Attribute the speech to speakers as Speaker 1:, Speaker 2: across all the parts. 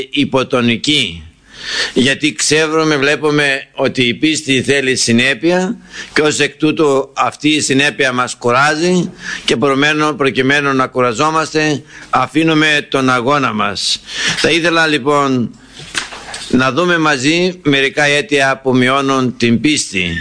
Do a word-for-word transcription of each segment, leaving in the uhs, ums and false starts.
Speaker 1: υποτονική, γιατί ξέρουμε, βλέπουμε ότι η πίστη θέλει συνέπεια και ως εκ τούτου αυτή η συνέπεια μας κουράζει και προκειμένου, προκειμένου να κουραζόμαστε αφήνουμε τον αγώνα μας. Θα ήθελα λοιπόν να δούμε μαζί μερικά αίτια που μειώνουν την πίστη.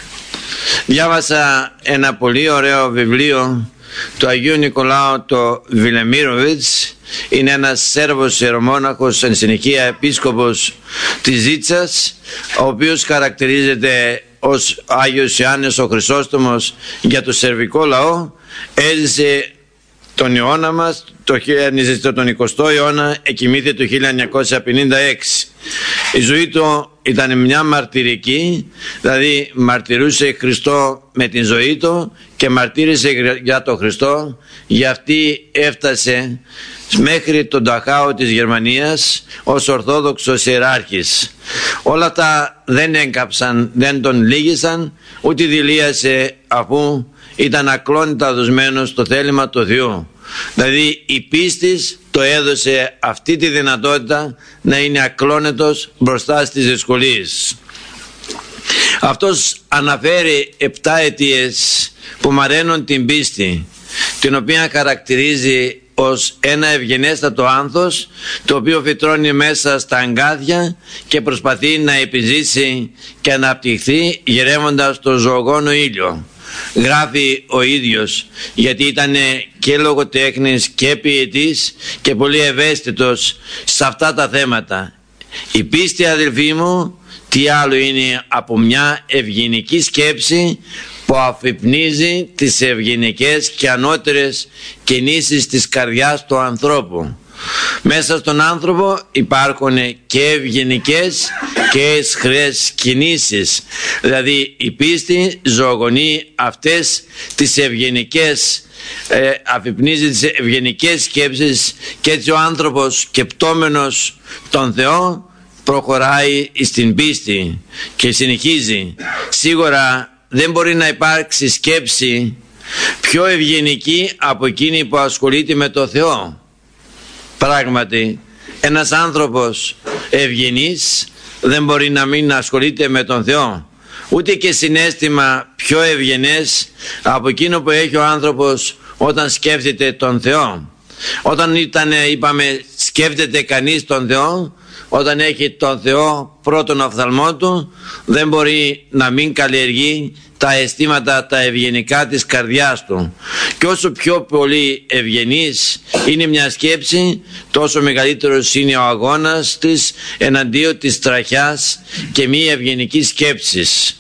Speaker 1: Διάβασα ένα πολύ ωραίο βιβλίο του Αγίου Νικολάου το Βιλεμίροβιτς. Είναι ένας Σέρβος ιερομόναχος, εν συνεχεία επίσκοπος της Ζήτσας, ο οποίος χαρακτηρίζεται ως Άγιος Ιωάννης ο Χρυσόστομος για το σερβικό λαό. Έζησε τον αιώνα μας, το, έζησε τον εικοστό αιώνα, εκοιμήθη το χίλια εννιακόσια πενήντα έξι. Η ζωή του ήταν μια μαρτυρική, δηλαδή μαρτυρούσε Χριστό με την ζωή του και μαρτύρησε για τον Χριστό. Γι' αυτή έφτασε μέχρι τον Νταχάου της Γερμανίας ως Ορθόδοξος ιεράρχης. Όλα αυτά δεν έγκαψαν, δεν τον λύγησαν, ούτε δηλίασε, αφού ήταν ακλόνητα δοσμένος στο θέλημα του Θεού. Δηλαδή η πίστης το έδωσε αυτή τη δυνατότητα να είναι ακλόνητος μπροστά στις δυσκολίες. Αυτός αναφέρει επτά αιτίες που μαραίνουν την πίστη, την οποία χαρακτηρίζει ως ένα ευγενέστατο άνθος, το οποίο φυτρώνει μέσα στα αγκάθια και προσπαθεί να επιζήσει και να αναπτυχθεί γυρεύοντας το ζωογόνο ήλιο. Γράφει ο ίδιος, γιατί ήταν και λογοτέχνης και ποιητής και πολύ ευαίσθητος σε αυτά τα θέματα. Η πίστη, αδελφοί μου, τι άλλο είναι από μια ευγενική σκέψη που αφυπνίζει τις ευγενικές και ανώτερες κινήσεις της καρδιάς του ανθρώπου. Μέσα στον άνθρωπο υπάρχουν και ευγενικές και αισχρές κινήσεις, δηλαδή η πίστη ζωογονεί αυτές τις ευγενικές, ε, αφυπνίζει τις ευγενικές σκέψεις, και έτσι ο άνθρωπος, σκεπτόμενος τον Θεό, προχωράει στην πίστη και συνεχίζει. Σίγουρα δεν μπορεί να υπάρξει σκέψη πιο ευγενική από εκείνη που ασχολείται με το Θεό. Πράγματι, ένας άνθρωπος ευγενής δεν μπορεί να μην ασχολείται με τον Θεό. Ούτε και συναίσθημα πιο ευγενές από εκείνο που έχει ο άνθρωπος όταν σκέφτεται τον Θεό. Όταν ήταν, είπαμε, σκέφτεται κανείς τον Θεό, όταν έχει τον Θεό πρώτον οφθαλμό του, δεν μπορεί να μην καλλιεργεί τα αισθήματα τα ευγενικά της καρδιάς του. Και όσο πιο πολύ ευγενής είναι μια σκέψη, τόσο μεγαλύτερος είναι ο αγώνας της εναντίον της τραχιάς και μη ευγενικής σκέψης.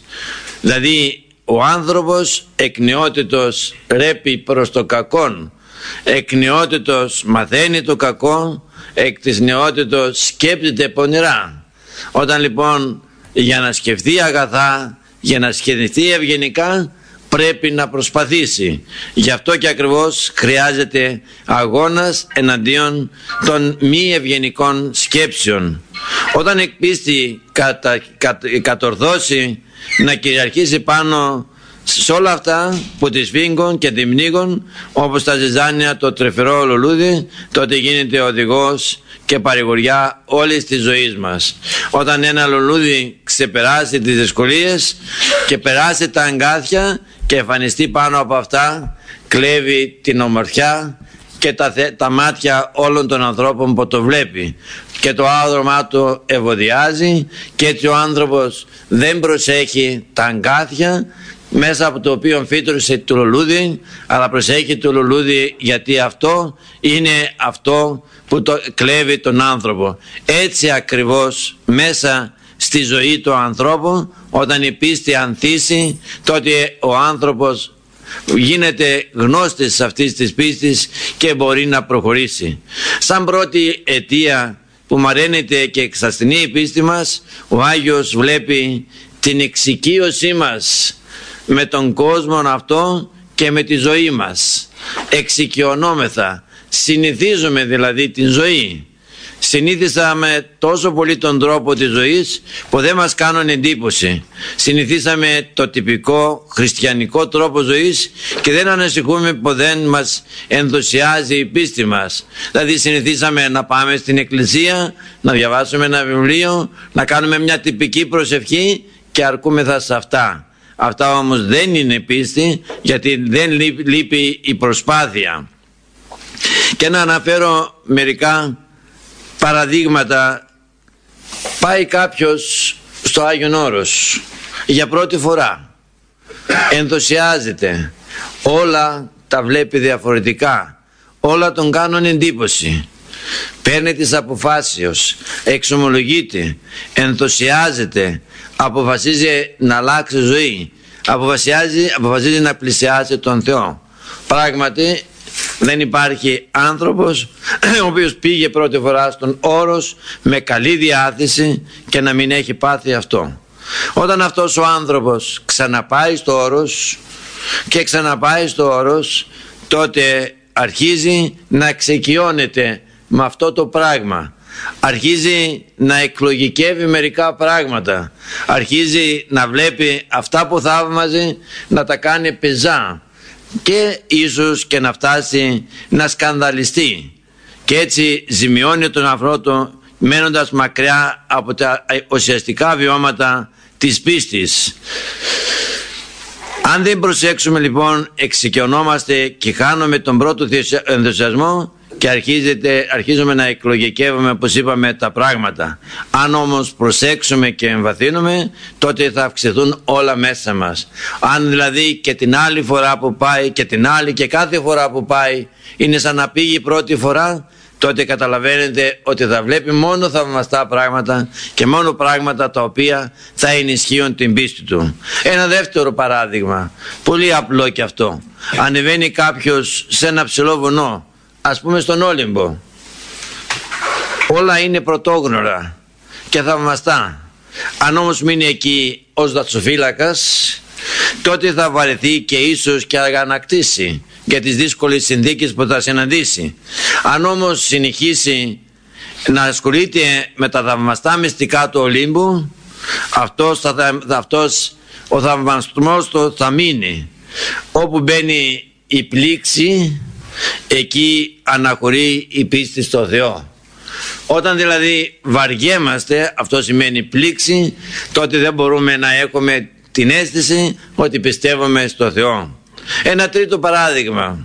Speaker 1: Δηλαδή ο άνθρωπος εκ νεότητος ρέπει προς το κακόν, εκ νεότητος μαθαίνει το κακό, εκ της νεότητος σκέπτεται πονηρά. Όταν λοιπόν για να σκεφτεί αγαθά, για να σκεφτεί ευγενικά, πρέπει να προσπαθήσει. Γι' αυτό και ακριβώς χρειάζεται αγώνας εναντίον των μη ευγενικών σκέψεων. Όταν εκ πίστη κατα, κατ, κατορθώσει να κυριαρχήσει πάνω σε όλα αυτά που τη σφίγγουν και τη πνίγουν, όπως τα ζυζάνια, το τρυφερό λουλούδι, τότε γίνεται οδηγός και παρηγοριά όλης της ζωής μας. Όταν ένα λουλούδι ξεπεράσει τις δυσκολίες και περάσει τα αγκάθια και εμφανιστεί πάνω από αυτά, κλέβει την ομορφιά και τα, τα μάτια όλων των ανθρώπων που το βλέπει, και το άδρωμά του ευωδιάζει, και έτσι ο άνθρωπος δεν προσέχει τα αγκάθια μέσα από το οποίο φύτρωσε το λουλούδι, αλλά προσέχει το λουλούδι, γιατί αυτό είναι αυτό που το κλέβει τον άνθρωπο. Έτσι ακριβώς μέσα στη ζωή του ανθρώπου, όταν η πίστη ανθίσει, τότε ο άνθρωπος γίνεται γνώστης αυτής της πίστης και μπορεί να προχωρήσει. Σαν πρώτη αιτία που μαραίνεται και εξασθενεί η πίστη μας, ο Άγιος βλέπει την εξοικείωσή μας με τον κόσμο αυτό και με τη ζωή μας. Εξοικειωνόμεθα, συνηθίζουμε δηλαδή την ζωή. Συνήθισαμε τόσο πολύ τον τρόπο της ζωής που δεν μας κάνουν εντύπωση. Συνηθίσαμε το τυπικό χριστιανικό τρόπο ζωής και δεν ανησυχούμε που δεν μας ενθουσιάζει η πίστη μας. Δηλαδή συνηθίσαμε να πάμε στην εκκλησία, να διαβάσουμε ένα βιβλίο, να κάνουμε μια τυπική προσευχή και αρκούμεθα σε αυτά. Αυτά όμως δεν είναι πίστη, γιατί δεν λείπει η προσπάθεια. Και να αναφέρω μερικά παραδείγματα. Πάει κάποιος στο Άγιον Όρος για πρώτη φορά, ενθουσιάζεται, όλα τα βλέπει διαφορετικά, όλα τον κάνουν εντύπωση, παίρνει τις αποφάσεις, εξομολογείται, ενθουσιάζεται, αποφασίζει να αλλάξει ζωή, αποφασίζει, αποφασίζει να πλησιάσει τον Θεό. Πράγματι δεν υπάρχει άνθρωπος ο οποίος πήγε πρώτη φορά στον Όρος με καλή διάθεση και να μην έχει πάθει αυτό. Όταν αυτός ο άνθρωπος ξαναπάει στο Όρος και ξαναπάει στο Όρος, τότε αρχίζει να εξοικειώνεται με αυτό το πράγμα. Αρχίζει να εκλογικεύει μερικά πράγματα. Αρχίζει να βλέπει αυτά που θαύμαζε να τα κάνει πεζά και ίσως και να φτάσει να σκανδαλιστεί, και έτσι ζημιώνει τον εαυτό του, μένοντας μακριά από τα ουσιαστικά βιώματα της πίστης. Αν δεν προσέξουμε λοιπόν, εξοικειωνόμαστε και χάνουμε τον πρώτο ενθουσιασμό και αρχίζεται, αρχίζουμε να εκλογικεύουμε, όπως είπαμε, τα πράγματα. Αν όμως προσέξουμε και εμβαθύνουμε, τότε θα αυξηθούν όλα μέσα μας. Αν δηλαδή και την άλλη φορά που πάει και την άλλη και κάθε φορά που πάει είναι σαν να πήγε πρώτη φορά, τότε καταλαβαίνετε ότι θα βλέπει μόνο θαυμαστά πράγματα και μόνο πράγματα τα οποία θα ενισχύουν την πίστη του. Ένα δεύτερο παράδειγμα, πολύ απλό και αυτό. Ανεβαίνει κάποιος σε ένα ψηλό βουνό, ας πούμε στον Όλυμπο. Όλα είναι πρωτόγνωρα και θαυμαστά. Αν όμως μείνει εκεί ως δασοφύλακας, τότε θα βαρεθεί και ίσως και αγανακτήσει για τις δύσκολες συνθήκες που θα συναντήσει. Αν όμως συνεχίσει να ασχολείται με τα θαυμαστά μυστικά του Ολύμπου, αυτός, θα, αυτός ο θαυμασμός του θα μείνει. Όπου μπαίνει η πλήξη, εκεί αναχωρεί η πίστη στο Θεό. Όταν δηλαδή βαριέμαστε, αυτό σημαίνει πλήξη, τότε δεν μπορούμε να έχουμε την αίσθηση ότι πιστεύουμε στο Θεό. Ένα τρίτο παράδειγμα,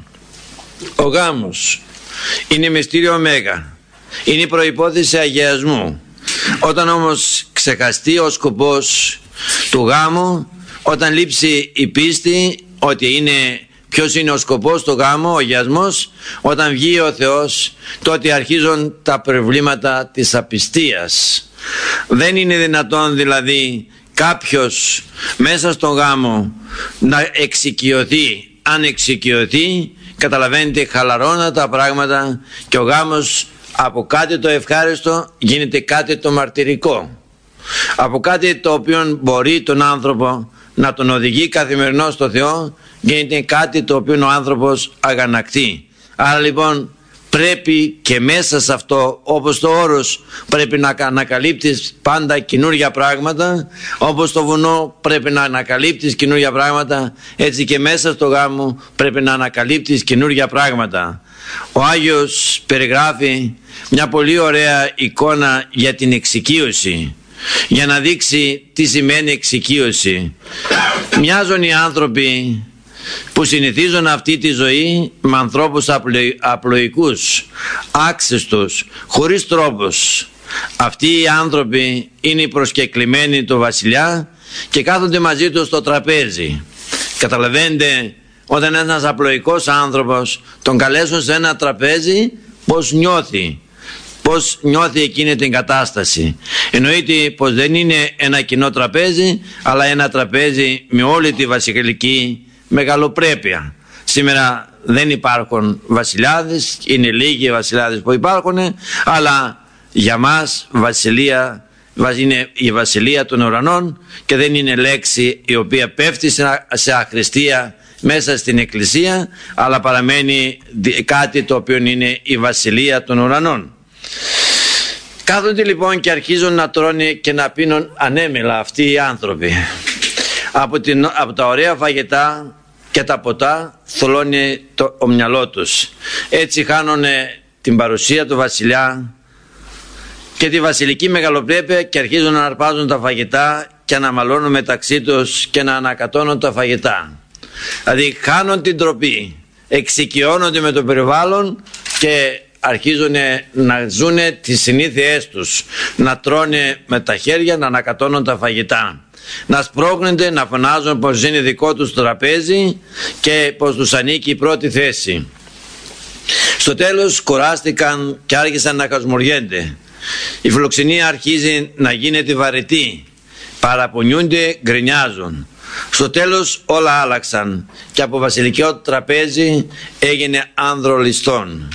Speaker 1: ο γάμος είναι μυστήριο μέγα, είναι η προϋπόθεση αγιασμού. Όταν όμως ξεχαστεί ο σκοπός του γάμου, όταν λείψει η πίστη ότι είναι, ποιος είναι ο σκοπός του γάμου, ο αγιασμός, όταν βγει ο Θεός, τότε αρχίζουν τα προβλήματα της απιστίας. Δεν είναι δυνατόν δηλαδή κάποιος μέσα στον γάμο να εξοικειωθεί. Αν εξοικειωθεί, καταλαβαίνετε, χαλαρώνουν τα πράγματα και ο γάμος από κάτι το ευχάριστο γίνεται κάτι το μαρτυρικό, από κάτι το οποίο μπορεί τον άνθρωπο να τον οδηγεί καθημερινώς στο Θεό, γίνεται κάτι το οποίο ο άνθρωπος αγανακτεί. Άρα λοιπόν πρέπει και μέσα σε αυτό, όπως το Όρος πρέπει να ανακαλύπτεις πάντα καινούργια πράγματα, όπως το βουνό πρέπει να ανακαλύπτεις καινούργια πράγματα, έτσι και μέσα στο γάμο πρέπει να ανακαλύπτεις καινούργια πράγματα. Ο Άγιος περιγράφει μια πολύ ωραία εικόνα για την εξοικείωση, για να δείξει τι σημαίνει εξοικείωση. Μοιάζουν οι άνθρωποι που συνηθίζουν αυτή τη ζωή με ανθρώπους απλοϊκούς, άξιστους, χωρίς τρόπους. Αυτοί οι άνθρωποι είναι οι προσκεκλημένοι του βασιλιά και κάθονται μαζί του στο τραπέζι. Καταλαβαίνετε, όταν ένας απλοϊκός άνθρωπος τον καλέσουν σε ένα τραπέζι, πώς νιώθει, πώς νιώθει εκείνη την κατάσταση. Εννοείται πως δεν είναι ένα κοινό τραπέζι, αλλά ένα τραπέζι με όλη τη βασιλική μεγαλοπρέπεια. Σήμερα δεν υπάρχουν βασιλιάδες, είναι λίγοι οι βασιλιάδες που υπάρχουν, αλλά για μας βασιλεία είναι η βασιλεία των ουρανών και δεν είναι λέξη η οποία πέφτει σε αχρηστία μέσα στην εκκλησία, αλλά παραμένει κάτι το οποίο είναι η βασιλεία των ουρανών. Κάθονται λοιπόν και αρχίζουν να τρώνε και να πίνουν ανέμελα αυτοί οι άνθρωποι. Από, την, από τα ωραία φαγητά και τα ποτά θολώνει το ο μυαλό τους. Έτσι χάνουν την παρουσία του βασιλιά και τη βασιλική μεγαλοπρέπεια και αρχίζουν να αρπάζουν τα φαγητά και να μαλώνουν μεταξύ τους και να ανακατώνουν τα φαγητά. Δηλαδή χάνουν την τροπή, εξοικειώνονται με το περιβάλλον και αρχίζουν να ζουν τις συνήθειές τους, να τρώνε με τα χέρια, να ανακατώνουν τα φαγητά, να σπρώχνονται, να φωνάζουν πως είναι δικό τους τραπέζι και πως τους ανήκει η πρώτη θέση. Στο τέλος κουράστηκαν και άρχισαν να χασμουριένται. Η φιλοξενία αρχίζει να γίνεται βαρετή, παραπονιούνται, γκρινιάζουν. Στο τέλος όλα άλλαξαν και από βασιλικό τραπέζι έγινε άνδρο ληστών.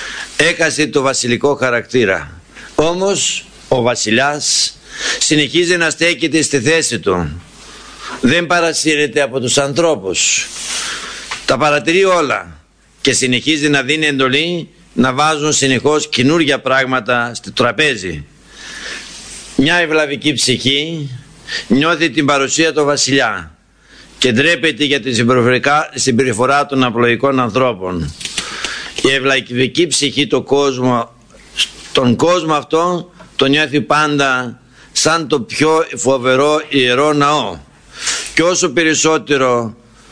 Speaker 1: Έκασε το βασιλικό χαρακτήρα. Όμως ο βασιλιάς συνεχίζει να στέκεται στη θέση του. Δεν παρασύρεται από τους ανθρώπους. Τα παρατηρεί όλα και συνεχίζει να δίνει εντολή να βάζουν συνεχώς καινούργια πράγματα στο τραπέζι. Μια ευλαβική ψυχή νιώθει την παρουσία του βασιλιά και ντρέπεται για τη συμπεριφορά των απλοϊκών ανθρώπων. Η ευλαβική ψυχή του κόσμου, τον κόσμο αυτό τον νιώθει πάντα σαν το πιο φοβερό ιερό ναό, και όσο περισσότερο,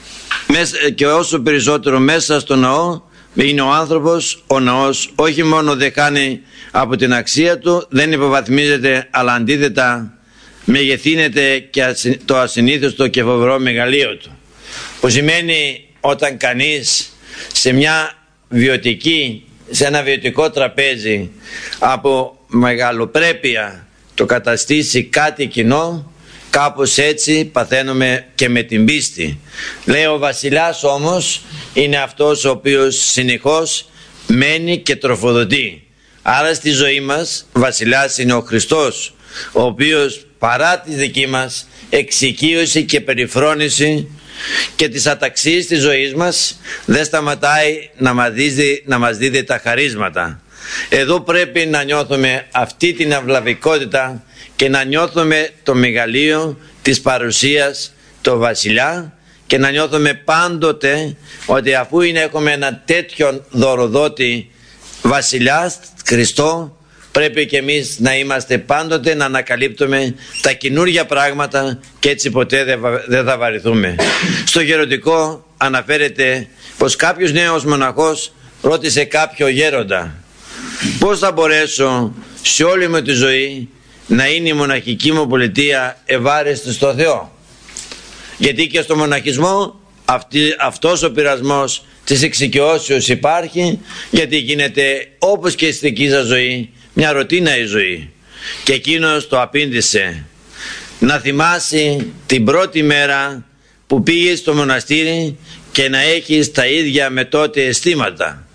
Speaker 1: και όσο περισσότερο μέσα στο ναό είναι ο άνθρωπος, ο ναός όχι μόνο δεν χάνει από την αξία του, δεν υποβαθμίζεται, αλλά αντίθετα μεγεθύνεται και το ασυνήθιστο και φοβερό μεγαλείο του, που σημαίνει όταν κανείς σε μια βιωτική, σε ένα βιωτικό τραπέζι από μεγαλοπρέπεια το καταστήσει κάτι κοινό, κάπως έτσι παθαίνουμε και με την πίστη. Λέει ο βασιλιάς όμως είναι αυτός ο οποίος συνεχώς μένει και τροφοδοτεί. Άρα στη ζωή μας βασιλιάς είναι ο Χριστός, ο οποίος παρά τη δική μας εξοικείωση και περιφρόνηση και τις αταξίες της ζωής μας δεν σταματάει να μας δίδει, να μας δίδει τα χαρίσματα. Εδώ πρέπει να νιώθουμε αυτή την αυλαβικότητα και να νιώθουμε το μεγαλείο της παρουσίας του βασιλιά και να νιώθουμε πάντοτε ότι αφού είναι, έχουμε ένα τέτοιον δωροδότη βασιλιά Χριστό, πρέπει και εμείς να είμαστε πάντοτε να ανακαλύπτουμε τα καινούργια πράγματα και έτσι ποτέ δεν θα βαρυθούμε. Στο γεροντικό αναφέρεται πως κάποιος νέος μοναχός ρώτησε κάποιο γέροντα: πώς θα μπορέσω σε όλη μου τη ζωή να είναι η μοναχική μου πολιτεία ευάρεστη στο Θεό? Γιατί και στο μοναχισμό αυτή, αυτός ο πειρασμός της εξοικειώσεως υπάρχει, γιατί γίνεται όπως και στη δική σας ζωή μια ρωτίνα η ζωή. Και εκείνος το απήντησε: να θυμάσαι την πρώτη μέρα που πήγες στο μοναστήρι και να έχεις τα ίδια με τότε αισθήματα,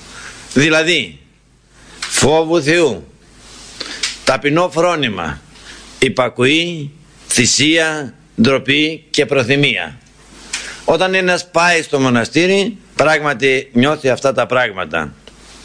Speaker 1: δηλαδή φόβου Θεού, ταπεινό φρόνημα, υπακοή, θυσία, ντροπή και προθυμία. Όταν ένας πάει στο μοναστήρι πράγματι νιώθει αυτά τα πράγματα.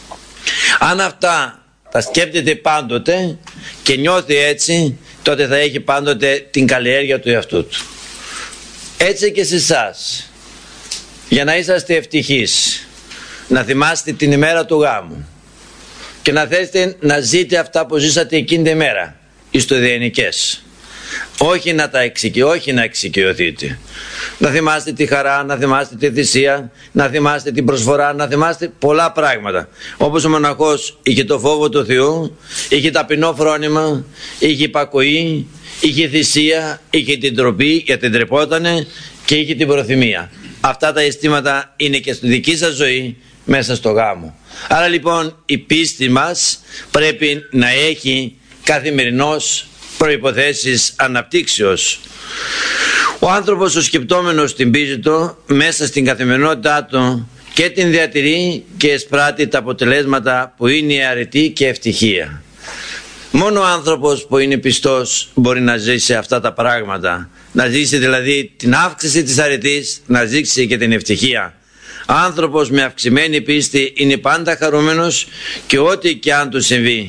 Speaker 1: Αν αυτά τα σκέπτεται πάντοτε και νιώθει έτσι, τότε θα έχει πάντοτε την καλλιέργεια του εαυτού του. Έτσι και σε εσάς, για να είσαστε ευτυχείς, να θυμάστε την ημέρα του γάμου και να θέλετε να ζείτε αυτά που ζήσατε εκείνη τη μέρα, ιστοδιαινικές. Όχι να τα εξοικει... όχι να εξοικειωθείτε. Να θυμάστε τη χαρά, να θυμάστε τη θυσία, να θυμάστε την προσφορά, να θυμάστε πολλά πράγματα. Όπως ο μοναχός είχε το φόβο του Θεού, είχε ταπεινό φρόνημα, είχε υπακοή, είχε θυσία, είχε την ντροπή γιατί ντρεπότανε και είχε την προθυμία. Αυτά τα αισθήματα είναι και στη δική σας ζωή μέσα στο γάμο. Άρα λοιπόν η πίστη μας πρέπει να έχει καθημερινώς προϋποθέσεις αναπτύξεως. Ο άνθρωπος ο σκεπτόμενος την πίστη του μέσα στην καθημερινότητά του και την διατηρεί και εισπράττει τα αποτελέσματα που είναι η αρετή και ευτυχία. Μόνο ο άνθρωπος που είναι πιστός μπορεί να ζήσει αυτά τα πράγματα, να ζήσει δηλαδή την αύξηση της αρετής, να ζήσει και την ευτυχία. Άνθρωπος με αυξημένη πίστη είναι πάντα χαρούμενος και ό,τι και αν του συμβεί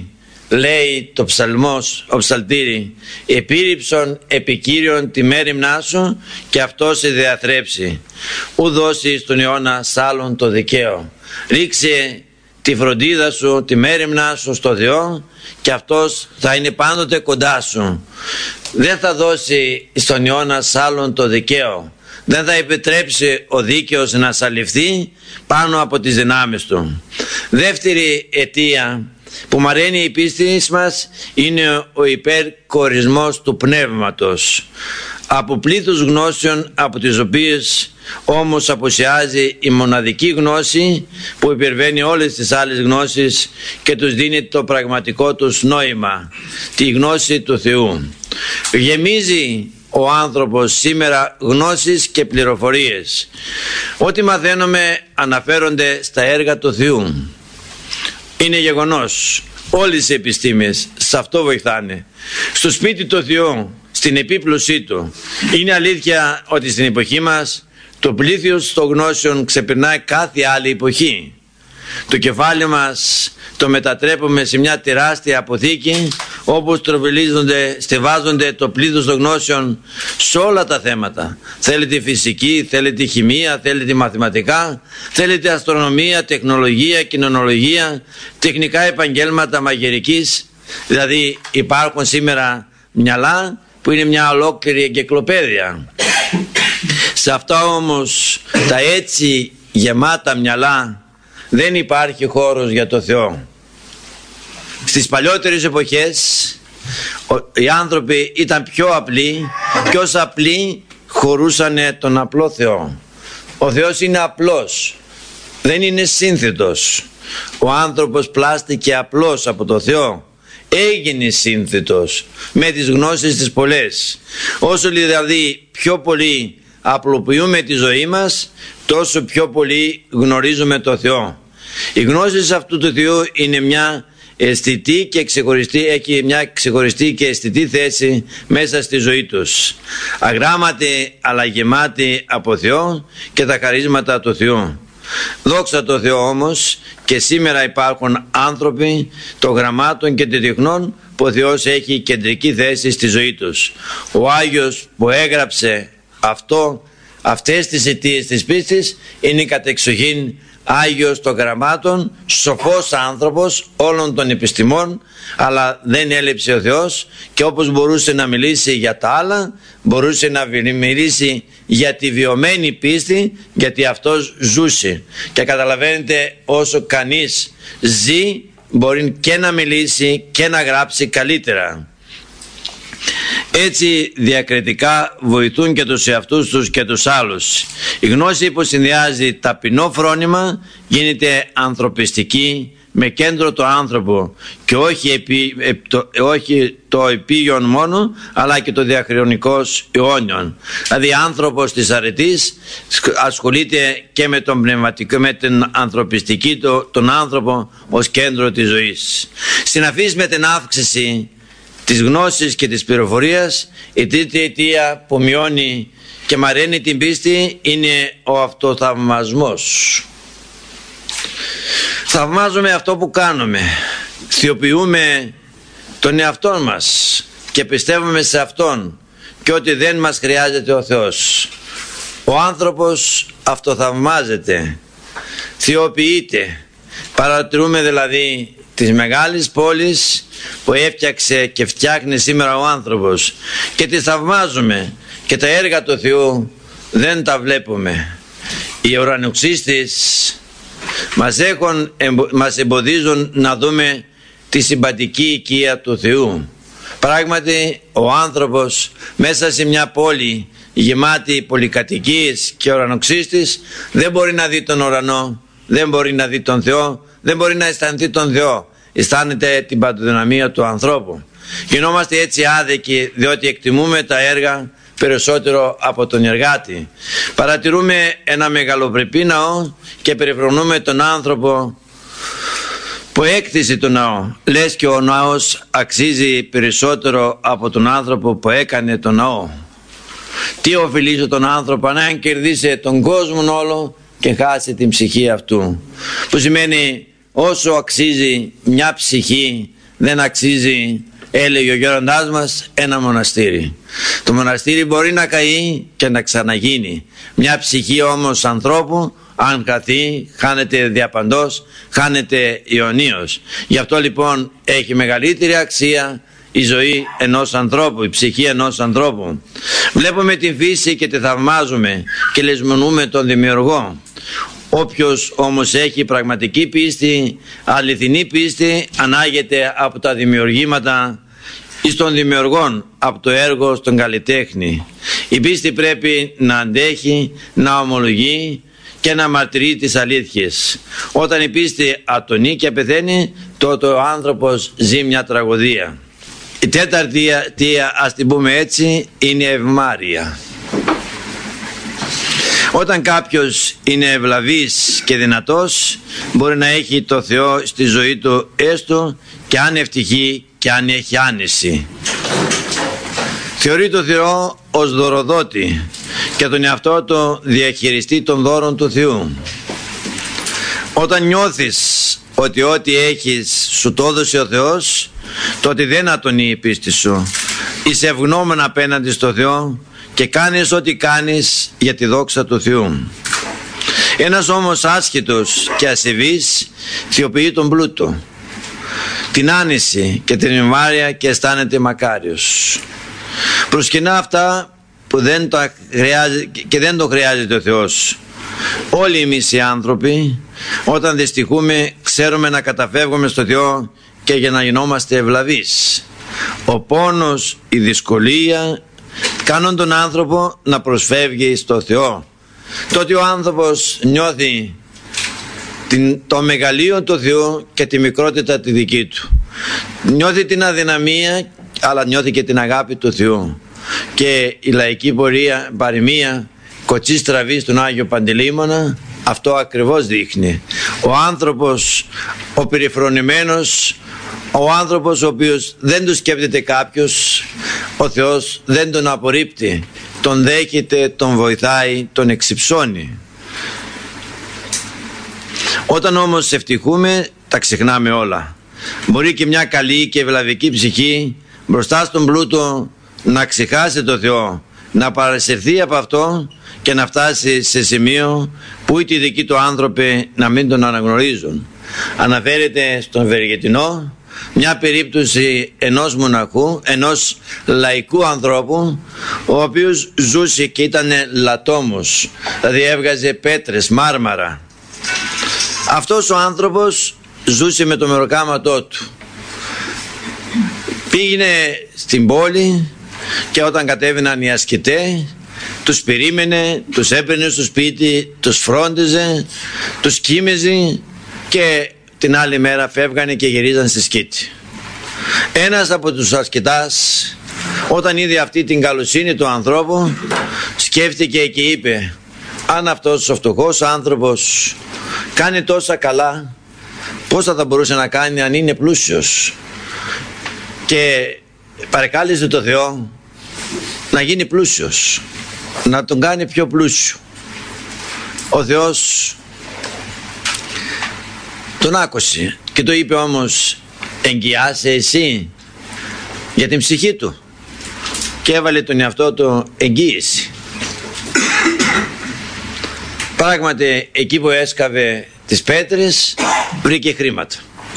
Speaker 1: λέει το ψαλμός, ο ψαλτήρι, επίρρηψον επικύριον τη μέριμνά σου και αυτό σε διαθρέψει. Ου δώσει στον αιώνα σ' άλλον το δικαίο. Ρίξε τη φροντίδα σου, τη μέριμνά σου στο Θεό και αυτός θα είναι πάντοτε κοντά σου. Δεν θα δώσει στον αιώνα σ' άλλον το δικαίο. Δεν θα επιτρέψει ο δίκαιος να σαλιφθεί πάνω από τις δυνάμεις του. Δεύτερη αιτία που μαραίνει η πίστη μας είναι ο υπερκορισμός του πνεύματος. Από πλήθους γνώσεων, από τις οποίες όμως απουσιάζει η μοναδική γνώση που υπερβαίνει όλες τις άλλες γνώσεις και τους δίνει το πραγματικό τους νόημα, τη γνώση του Θεού. Γεμίζει ο άνθρωπος σήμερα γνώσεις και πληροφορίες. Ό,τι μαθαίνουμε αναφέρονται στα έργα του Θεού. Είναι γεγονός. Όλες οι επιστήμες σε αυτό βοηθάνε. Στο σπίτι του Θεού, στην επίπλωσή του. Είναι αλήθεια ότι στην εποχή μας το πλήθος των γνώσεων ξεπερνάει κάθε άλλη εποχή. Το κεφάλι μας το μετατρέπουμε σε μια τεράστια αποθήκη όπου στροβιλίζονται, στεβάζονται το πλήθος των γνώσεων σε όλα τα θέματα. Θέλετε φυσική, θέλετε χημεία, θέλετε μαθηματικά, θέλετε αστρονομία, τεχνολογία, κοινωνολογία, τεχνικά επαγγέλματα μαγειρικής. Δηλαδή υπάρχουν σήμερα μυαλά που είναι μια ολόκληρη εγκυκλοπαίδεια. Σε αυτά όμως τα έτσι γεμάτα μυαλά δεν υπάρχει χώρος για το Θεό. Στις παλιότερες εποχές οι άνθρωποι ήταν πιο απλοί και ως απλοί χωρούσαν τον απλό Θεό. Ο Θεός είναι απλός, δεν είναι σύνθετος. Ο άνθρωπος πλάστηκε απλός από το Θεό. Έγινε σύνθετος με τις γνώσεις τις πολλές. Όσο δηλαδή πιο πολύ απλοποιούμε τη ζωή μας, τόσο πιο πολύ γνωρίζουμε το Θεό. Η γνώση αυτού του Θεού είναι μια αισθητή και ξεχωριστή, έχει μια ξεχωριστή και αισθητή θέση μέσα στη ζωή τους. Αγράμματοι αλλά γεμάτοι από Θεό και τα χαρίσματα του Θεού. Δόξα τω Θεώ όμως, και σήμερα υπάρχουν άνθρωποι των γραμμάτων και των τεχνών που ο Θεός έχει κεντρική θέση στη ζωή τους. Ο Άγιος που έγραψε αυτό, αυτές τις αιτίες της πίστης είναι κατεξοχήν Άγιος των γραμμάτων, σοφός άνθρωπος όλων των επιστημών, αλλά δεν έλειψε ο Θεός και όπως μπορούσε να μιλήσει για τα άλλα, μπορούσε να μιλήσει για τη βιωμένη πίστη, γιατί αυτός ζούσε. Και καταλαβαίνετε, όσο κανείς ζει μπορεί και να μιλήσει και να γράψει καλύτερα. Έτσι διακριτικά βοηθούν και τους εαυτούς τους και τους άλλους. Η γνώση που συνδυάζει ταπεινό φρόνημα γίνεται ανθρωπιστική, με κέντρο το άνθρωπο και όχι, επί, το, όχι το επίγειον μόνο, αλλά και το διαχρονικός αιώνιον. Δηλαδή άνθρωπος της αρετής ασχολείται και με τον πνευματικό, με την ανθρωπιστική, το, τον άνθρωπο ως κέντρο της ζωής. Συναφής με την αύξηση της γνώσης και της πληροφορίας, η τρίτη αιτία που μειώνει και μαραίνει την πίστη είναι ο αυτοθαυμασμός. Θαυμάζουμε αυτό που κάνουμε, θεοποιούμε τον εαυτό μας και πιστεύουμε σε Αυτόν και ότι δεν μας χρειάζεται ο Θεός. Ο άνθρωπος αυτοθαυμάζεται, θεοποιείται. Παρατηρούμε δηλαδή τις μεγάλες πόλεις που έφτιαξε και φτιάχνει σήμερα ο άνθρωπος και τις θαυμάζουμε, και τα έργα του Θεού δεν τα βλέπουμε. Οι ουρανοξύστες μας, έχουν, μας εμποδίζουν να δούμε τη συμπαντική οικία του Θεού. Πράγματι ο άνθρωπος μέσα σε μια πόλη γεμάτη πολυκατοικίες και ουρανοξύστες δεν μπορεί να δει τον ουρανό, δεν μπορεί να δει τον Θεό, δεν μπορεί να αισθανθεί τον Θεό. Αισθάνεται την παντοδυναμία του ανθρώπου. Γινόμαστε έτσι άδικοι διότι εκτιμούμε τα έργα περισσότερο από τον εργάτη. Παρατηρούμε ένα μεγαλοπρεπή ναό και περιφρονούμε τον άνθρωπο που έκτισε τον ναό. Λες και ο ναός αξίζει περισσότερο από τον άνθρωπο που έκανε τον ναό. Τι οφειλεί τον άνθρωπο αν κερδίσει τον κόσμο όλο και χάσει την ψυχή αυτού? Που σημαίνει όσο αξίζει μια ψυχή δεν αξίζει, έλεγε ο γέροντάς μας, ένα μοναστήρι. Το μοναστήρι μπορεί να καεί και να ξαναγίνει. Μια ψυχή όμως ανθρώπου, αν χαθεί, χάνεται διαπαντός, χάνεται αιωνίως. Γι' αυτό λοιπόν έχει μεγαλύτερη αξία η ζωή ενός ανθρώπου, η ψυχή ενός ανθρώπου. Βλέπουμε την φύση και τη θαυμάζουμε και λησμονούμε τον δημιουργό. Όποιος όμως έχει πραγματική πίστη, αληθινή πίστη, ανάγεται από τα δημιουργήματα εις των δημιουργών, από το έργο στον καλλιτέχνη. Η πίστη πρέπει να αντέχει, να ομολογεί και να μαρτυρεί τις αλήθειες. Όταν η πίστη ατονεί και πεθαίνει, τότε ο άνθρωπος ζει μια τραγωδία. Η τέταρτη αιτία, ας την πούμε έτσι, είναι η ευμάρεια. Όταν κάποιος είναι ευλαβής και δυνατός, μπορεί να έχει το Θεό στη ζωή του, έστω και αν ευτυχεί και αν έχει άνεση. Θεωρεί το Θεό ως δωροδότη και τον εαυτό του διαχειριστή των δώρων του Θεού. Όταν νιώθεις ότι ό,τι έχεις σου το έδωσε ο Θεός, τότε δεν ατονεί η πίστη σου. Είσαι ευγνώμων απέναντι στο Θεό και κάνεις ό,τι κάνεις για τη δόξα του Θεού. Ένας όμως άσχετος και ασεβής θεοποιεί τον πλούτο, την άνεση και την ευμάρεια και αισθάνεται μακάριος. Προσκυνά αυτά που δεν τα χρειάζεται και δεν το χρειάζεται ο Θεός. Όλοι εμείς οι άνθρωποι, όταν δυστυχούμε, ξέρουμε να καταφεύγουμε στο Θεό και για να γινόμαστε ευλαβείς. Ο πόνος, η δυσκολία κάνουν τον άνθρωπο να προσφεύγει στο Θεό. Τότε ο άνθρωπος νιώθει την, το μεγαλείο του Θεού και τη μικρότητα τη δική του. Νιώθει την αδυναμία, αλλά νιώθει και την αγάπη του Θεού. Και η λαϊκή πορεία, παροιμία, κοτσί στραβή στον Άγιο Παντελεήμονα, αυτό ακριβώς δείχνει. Ο άνθρωπος, ο περιφρονημένος, ο άνθρωπος ο οποίος δεν του σκέπτεται κάποιος, ο Θεός δεν τον απορρίπτει, τον δέχεται, τον βοηθάει, τον εξυψώνει. Όταν όμως ευτυχούμε, τα ξεχνάμε όλα. Μπορεί και μια καλή και ευλαβική ψυχή μπροστά στον πλούτο να ξεχάσει το Θεό, να παρασυρθεί από αυτό και να φτάσει σε σημείο που οι δικοί του άνθρωποι να μην τον αναγνωρίζουν. Αναφέρεται στον Ευεργετινό μια περίπτωση ενός μοναχού, ενός λαϊκού ανθρώπου, ο οποίος ζούσε και ήταν λατόμος, δηλαδή έβγαζε πέτρες, μάρμαρα. Αυτός ο άνθρωπος ζούσε με το μεροκάματό του. Πήγαινε στην πόλη και όταν κατέβαιναν οι ασκητές, τους περίμενε, τους έπαιρνε στο σπίτι, τους φρόντιζε, τους κοίμεζε και την άλλη μέρα φεύγανε και γυρίζαν στη σκήτη. Ένας από τους ασκητάς, όταν είδε αυτή την καλοσύνη του ανθρώπου, σκέφτηκε και είπε, αν αυτός ο φτωχός άνθρωπος κάνει τόσα καλά, πώς θα, θα μπορούσε να κάνει αν είναι πλούσιος? Και παρεκάλεσε το Θεό να γίνει πλούσιος, να τον κάνει πιο πλούσιο. Ο Θεός τον άκουσε και το είπε όμως, εγγυάσαι εσύ για την ψυχή του, και έβαλε τον εαυτό του εγγύηση. Πράγματι εκεί που έσκαβε τις πέτρες βρήκε χρήματα.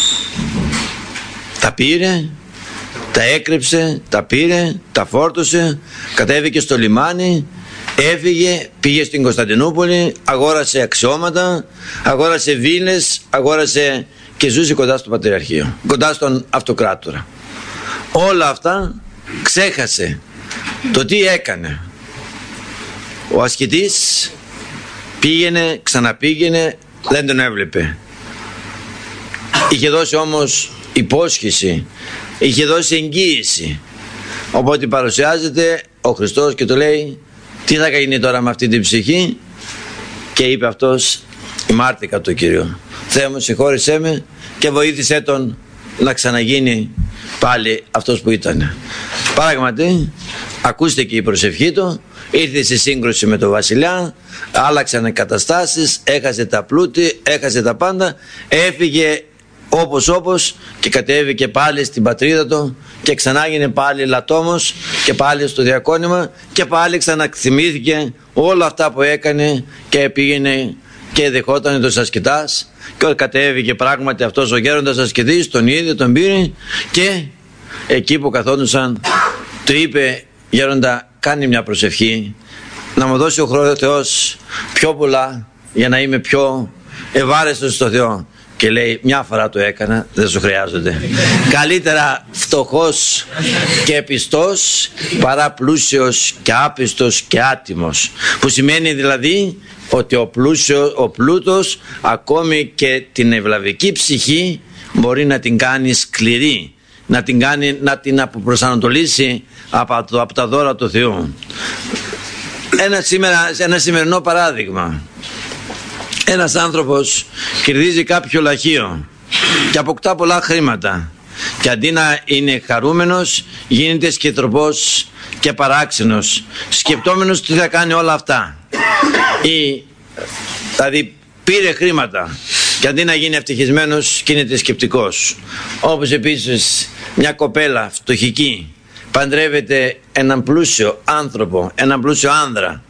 Speaker 1: Τα πήρε, τα έκρυψε, τα πήρε, τα φόρτωσε, κατέβηκε στο λιμάνι, έφυγε, πήγε στην Κωνσταντινούπολη, αγόρασε αξιώματα, αγόρασε βίλες, αγόρασε και ζούσε κοντά στο Πατριαρχείο, κοντά στον Αυτοκράτορα. Όλα αυτά ξέχασε το τι έκανε. Ο ασκητής πήγαινε, ξαναπήγαινε, δεν τον έβλεπε. Είχε δώσει όμως υπόσχεση, είχε δώσει εγγύηση. Οπότε παρουσιάζεται ο Χριστός και του λέει, τι θα γίνει τώρα με αυτή την ψυχή? Και είπε αυτός, ημάρτηκα το Κύριο, Θεέ μου συγχώρησέ με και βοήθησέ τον να ξαναγίνει πάλι αυτός που ήταν. Πράγματι ακούστηκε η προσευχή του, ήρθε σε σύγκρουση με τον βασιλιά, άλλαξαν οι καταστάσεις, έχασε τα πλούτη, έχασε τα πάντα, έφυγε όπως όπως και κατέβηκε πάλι στην πατρίδα του και ξανά έγινε πάλι λατόμος και πάλι στο διακόνημα και πάλι ξαναθυμήθηκε όλα αυτά που έκανε και πήγαινε και δεχόταν τους ασκητάς και κατέβηκε πράγματι αυτός ο γέροντας ασκητής, τον είδε, τον πήρε και εκεί που καθόντουσαν του είπε: γέροντα, κάνει μια προσευχή να μου δώσει ο Θεός πιο πολλά για να είμαι πιο ευάρεστος στο Θεό. Και λέει: μια φορά το έκανα, δεν σου χρειάζονται. Καλύτερα φτωχός και πιστός παρά πλούσιος και άπιστος και άτιμος. Που σημαίνει δηλαδή ότι ο, πλούσιο, ο πλούτος ακόμη και την ευλαβική ψυχή μπορεί να την κάνει σκληρή, να την, κάνει, να την αποπροσανατολίσει από, το, από τα δώρα του Θεού. Ένα, σήμερα, ένα σημερινό παράδειγμα. Ένας άνθρωπος κερδίζει κάποιο λαχείο και αποκτά πολλά χρήματα και αντί να είναι χαρούμενος γίνεται σκητροπός και παράξενος, σκεπτόμενος τι θα κάνει όλα αυτά. Ή, δηλαδή πήρε χρήματα και αντί να γίνει ευτυχισμένος γίνεται σκεπτικός. Όπως επίσης μια κοπέλα φτωχική παντρεύεται έναν πλούσιο άνθρωπο, έναν πλούσιο άνδρα,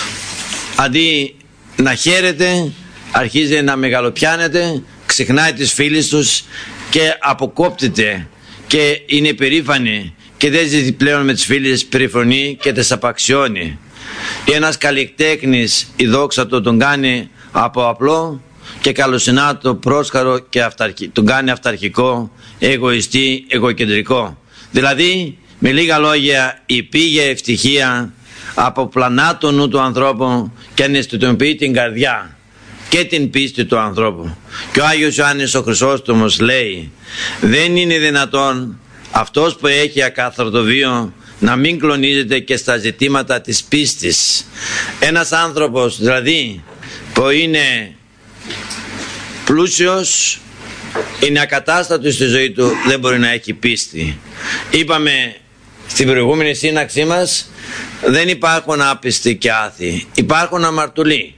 Speaker 1: αντί να χαίρεται αρχίζει να μεγαλοπιάνεται, ξεχνάει τις φίλες τους και αποκόπτεται και είναι περήφανη και δεν ζει πλέον με τις φίλες, περιφρονεί και τις απαξιώνει. Ή ένας καλλιτέχνης η δόξα του τον κάνει από απλό και καλοσυνάτο πρόσχαρο και αυταρχη, τον κάνει αυταρχικό, εγωιστή, εγωκεντρικό. Δηλαδή με λίγα λόγια η πήγε ευτυχία αποπλανά το νου του ανθρώπου και αναισθητοποιεί την καρδιά και την πίστη του ανθρώπου. Και ο Άγιος Ιωάννης ο Χρυσόστομος λέει: δεν είναι δυνατόν αυτός που έχει ακάθαρτο βίο να μην κλονίζεται και στα ζητήματα της πίστης. Ένας άνθρωπος δηλαδή που είναι πλούσιος, είναι ακατάστατος στη ζωή του, δεν μπορεί να έχει πίστη. Είπαμε στην προηγούμενη σύναξή μας, δεν υπάρχουν άπιστοι και άθιοι, υπάρχουν αμαρτωλοί,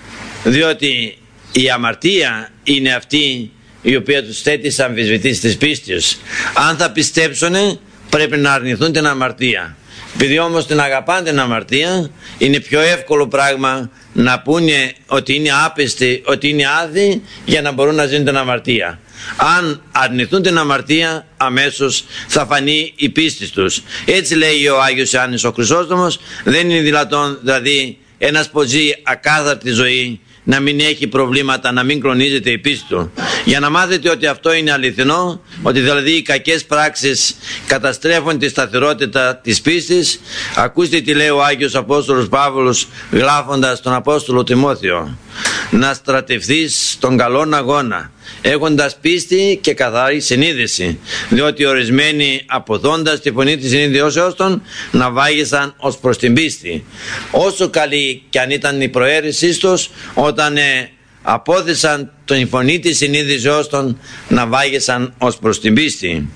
Speaker 1: διότι η αμαρτία είναι αυτή η οποία τους θέτει σε αμφισβητήσεις της πίστης. Αν θα πιστέψουνε πρέπει να αρνηθούν την αμαρτία. Επειδή όμως την αγαπάνε την αμαρτία, είναι πιο εύκολο πράγμα να πούνε ότι είναι άπιστοι, ότι είναι άθιοι, για να μπορούν να ζουν την αμαρτία. Αν αρνηθούν την αμαρτία, αμέσως θα φανεί η πίστη τους. Έτσι λέει ο Άγιος Ιωάννης ο Χρυσόστομος, δεν είναι δυνατόν δηλαδή ένας που ζει ακάθαρτη ζωή να μην έχει προβλήματα, να μην κλονίζεται η πίστη του. Για να μάθετε ότι αυτό είναι αληθινό, ότι δηλαδή οι κακές πράξεις καταστρέφουν τη σταθερότητα της πίστης, ακούστε τι λέει ο Άγιος Απόστολος Παύλος γράφοντας τον Απόστολο Τιμόθεο: να στρατευθείς στον καλόν αγώνα, έχοντας πίστη και καθαρή συνείδηση, διότι ορισμένοι αποδώντας τη φωνή της συνείδησεώς των να βάγισαν ως προς την πίστη. Όσο καλή και αν ήταν η προαίρεσή τους, όταν ε, απόδεσαν την φωνή της συνείδησεώς των να βάγισαν ως προς την πίστη.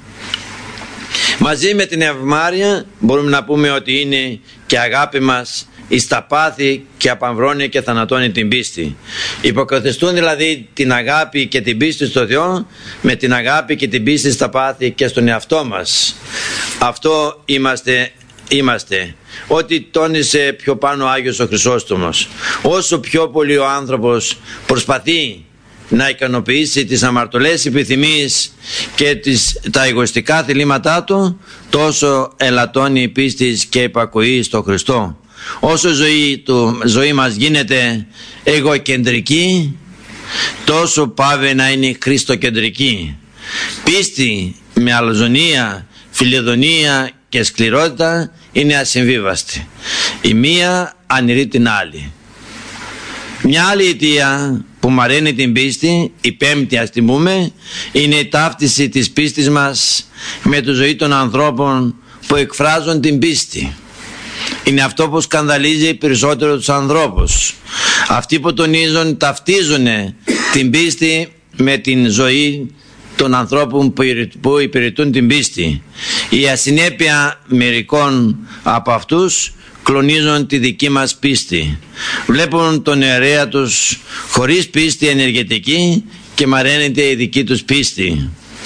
Speaker 1: Μαζί με την ευμάρεια μπορούμε να πούμε ότι είναι και αγάπη μας εις τα πάθη και απαμβρώνει και θανατώνει την πίστη. Υποκαθιστούν δηλαδή την αγάπη και την πίστη στο Θεό με την αγάπη και την πίστη στα πάθη και στον εαυτό μας. Αυτό είμαστε, είμαστε. Ό,τι τόνισε πιο πάνω ο Άγιος ο Χρυσόστομος. Όσο πιο πολύ ο άνθρωπος προσπαθεί να ικανοποιήσει τις αμαρτωλές επιθυμίες και τις, τα εγωιστικά θελήματά του, τόσο ελαττώνει η πίστη και η υπακοή στο Χριστό. Όσο η ζωή, του, ζωή μας γίνεται εγωκεντρική, τόσο πάβει να είναι χριστοκεντρική. Πίστη με αλαζονία, φιλιδονία και σκληρότητα είναι ασυμβίβαστη. Η μία ανηρεί την άλλη. Μια άλλη αιτία που μαραίνει την πίστη, η πέμπτη ας την πούμε, είναι η ταύτιση της πίστης μας με τη ζωή των ανθρώπων που εκφράζουν την πίστη. Είναι αυτό που σκανδαλίζει περισσότερο τους ανθρώπους. Αυτοί που τονίζουν, ταυτίζουν την πίστη με την ζωή των ανθρώπων που υπηρετούν την πίστη. Η ασυνέπεια μερικών από αυτούς κλονίζουν τη δική μας πίστη. Βλέπουν τον ιερέα τους χωρίς πίστη ενεργετική και μαραίνεται η δική τους πίστη.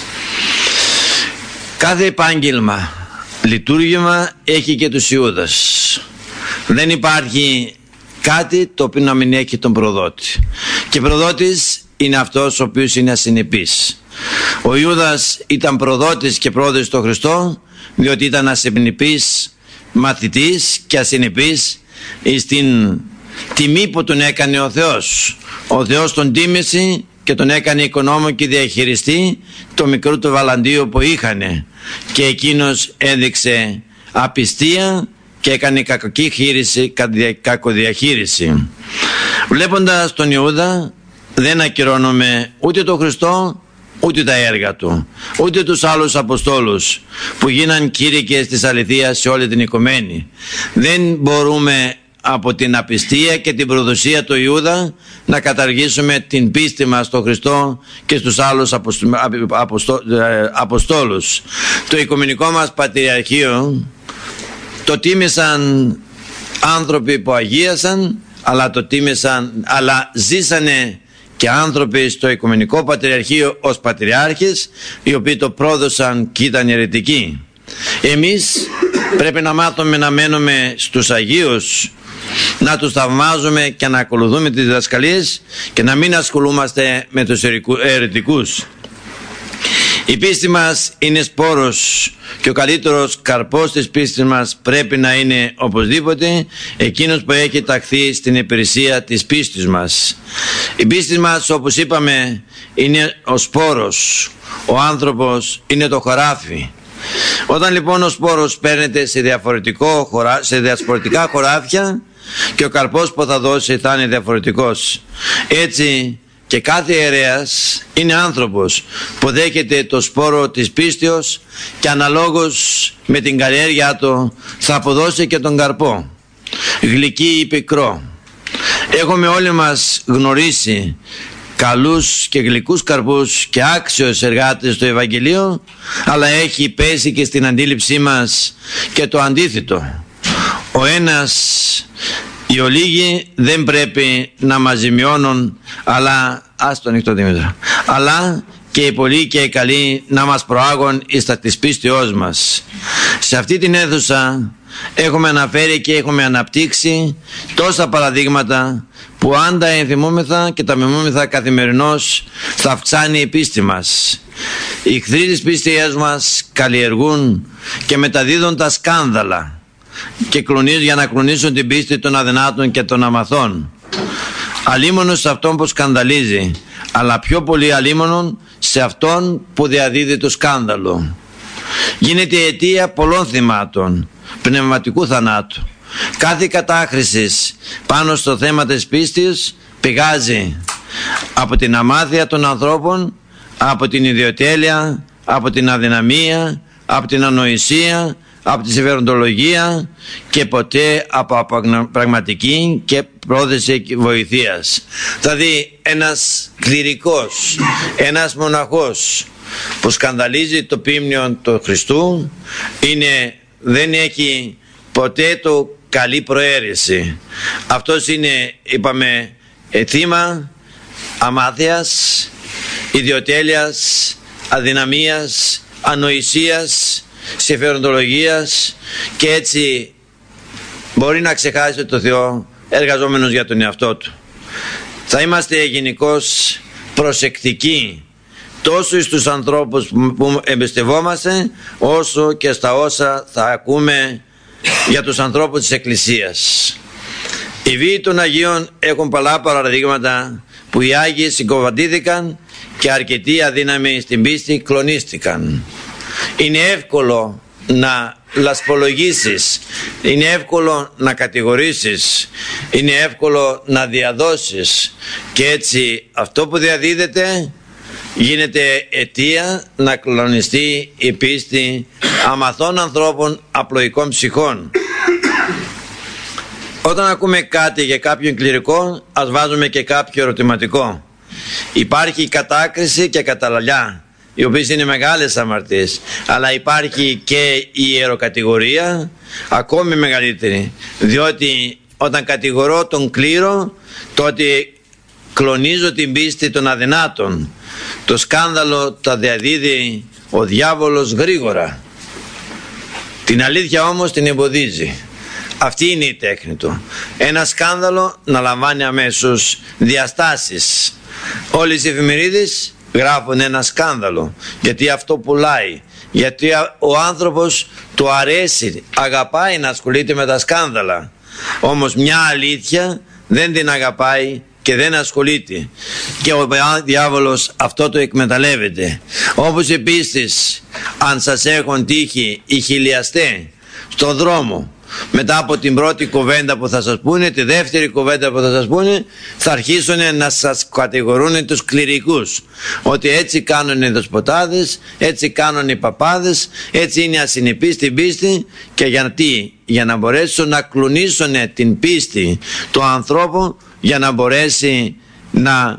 Speaker 1: Κάθε επάγγελμα, λειτουργήμα έχει και τους Ιούδας. Δεν υπάρχει κάτι το οποίο να μην έχει τον προδότη. Και προδότης είναι αυτός ο οποίος είναι ασυνεπής. Ο Ιούδας ήταν προδότης και πρόδοτης στον Χριστό, διότι ήταν ασυνεπής μαθητής και ασυνεπής στην τιμή που τον έκανε ο Θεός. Ο Θεός τον τίμησε και τον έκανε οικονόμο και διαχειριστή το μικρό του βαλαντίο που είχανε, και εκείνος έδειξε απιστία και έκανε κακή χείριση, κακοδιαχείριση. Βλέποντας τον Ιούδα δεν ακυρώνουμε ούτε τον Χριστό ούτε τα έργα του, ούτε τους άλλους Αποστόλους που γίναν κήρυκες της αληθείας σε όλη την οικουμένη. Δεν μπορούμε από την απιστία και την προδοσία του Ιούδα να καταργήσουμε την πίστη μας στον Χριστό και στους άλλους Αποστόλους. Το Οικουμενικό μας Πατριαρχείο το τίμησαν άνθρωποι που αγίασαν, αλλά το τίμησαν, αλλά ζήσανε και άνθρωποι στο Οικουμενικό Πατριαρχείο ως πατριάρχες, οι οποίοι το πρόδωσαν και ήταν αιρετικοί. Εμείς πρέπει να μάθουμε να μένουμε στους Αγίους, να τους θαυμάζουμε και να ακολουθούμε τις διδασκαλίες και να μην ασχολούμαστε με τους αιρετικούς. Η πίστη μας είναι σπόρος και ο καλύτερος καρπός της πίστης μας πρέπει να είναι οπωσδήποτε εκείνος που έχει ταχθεί στην υπηρεσία της πίστης μας. Η πίστη μας, όπως είπαμε, είναι ο σπόρος, ο άνθρωπος είναι το χωράφι. Όταν λοιπόν ο σπόρος παίρνεται σε, διαφορετικό, σε διαφορετικά χωράφια, και ο καρπός που θα δώσει θα είναι διαφορετικός. Έτσι και κάθε ιερέας είναι άνθρωπος που δέχεται το σπόρο της πίστεως και αναλόγως με την καλλιέργειά του θα αποδώσει και τον καρπό, γλυκή ή πικρό. Έχουμε όλοι μας γνωρίσει καλούς και γλυκούς καρπούς και άξιους εργάτες του Ευαγγελίου, αλλά έχει πέσει και στην αντίληψή μας και το αντίθετο. Ο ένας, οι ολίγοι δεν πρέπει να μας ζημιώνουν, αλλά ας το ανοιχτό Δήμητρο, αλλά και οι πολλοί και οι καλοί να μας προάγουν εις τα της πίστεώς μας. Σε αυτή την αίθουσα έχουμε αναφέρει και έχουμε αναπτύξει τόσα παραδείγματα που αν τα ενθυμούμεθα και τα μιμούμεθα καθημερινώς θα αυξάνει η πίστη μας. Οι εχθροί της πίστεως μας καλλιεργούν και μεταδίδουν τα σκάνδαλα και κλονίζουν για να κλονίσουν την πίστη των αδυνάτων και των αμαθών. Αλίμονος σε αυτόν που σκανδαλίζει, αλλά πιο πολύ αλίμονον σε αυτόν που διαδίδει το σκάνδαλο. Γίνεται η αιτία πολλών θυμάτων, πνευματικού θανάτου. Κάθε κατάχρηση πάνω στο θέμα της πίστης πηγάζει από την αμάθεια των ανθρώπων, από την ιδιοτέλεια, από την αδυναμία, από την ανοησία, από τη συμφεροντολογία και ποτέ από πραγματική και πρόθεση βοηθείας. Δηλαδή ένας κληρικός, ένας μοναχός που σκανδαλίζει το ποίμνιο του Χριστού είναι, δεν έχει ποτέ το καλή προαίρεση. Αυτός είναι, είπαμε, θύμα αμάθειας, ιδιοτέλειας, αδυναμίας, ανοησίας, συμφεροντολογίας, και έτσι μπορεί να ξεχάσει το Θεό εργαζόμενος για τον εαυτό του. Θα είμαστε γενικώς προσεκτικοί τόσο στους ανθρώπους που εμπιστευόμαστε, όσο και στα όσα θα ακούμε για τους ανθρώπους της Εκκλησίας. Οι βίοι των Αγίων έχουν πολλά παραδείγματα που οι Άγιοι συγκοβαντήθηκαν και αρκετοί αδύναμοι στην πίστη κλονίστηκαν. Είναι εύκολο να λασπολογήσεις, είναι εύκολο να κατηγορήσεις, είναι εύκολο να διαδώσεις, και έτσι αυτό που διαδίδεται γίνεται αιτία να κλονιστεί η πίστη αμαθών ανθρώπων απλοϊκών ψυχών. Όταν ακούμε κάτι για κάποιον κληρικό, ας βάζουμε και κάποιο ερωτηματικό. Υπάρχει κατάκριση και καταλαλιά, οι οποίες είναι μεγάλες αμαρτίες, αλλά υπάρχει και η ιεροκατηγορία ακόμη μεγαλύτερη, διότι όταν κατηγορώ τον κλήρο, τότε κλονίζω την πίστη των αδυνάτων. Το σκάνδαλο τα διαδίδει ο διάβολος γρήγορα. Την αλήθεια όμως την εμποδίζει. Αυτή είναι η τέχνη του. Ένα σκάνδαλο να λαμβάνει αμέσως διαστάσεις. Όλες οι εφημερίδες γράφουν ένα σκάνδαλο, γιατί αυτό πουλάει, γιατί ο άνθρωπος του αρέσει, αγαπάει να ασχολείται με τα σκάνδαλα. Όμως μια αλήθεια δεν την αγαπάει και δεν ασχολείται, και ο διάβολος αυτό το εκμεταλλεύεται. Όπως επίσης, αν σας έχουν τύχει οι χιλιαστές στον δρόμο, μετά από την πρώτη κουβέντα που θα σας πούνε, τη δεύτερη κουβέντα που θα σας πούνε, θα αρχίσουν να σας κατηγορούν τους κληρικούς, ότι έτσι κάνουν οι δεσποτάδες, έτσι κάνουν οι παπάδες, έτσι είναι ασυνεπείς στην πίστη. Και γιατί? Για να μπορέσουν να κλονίσουν την πίστη του ανθρώπου, για να μπορέσει να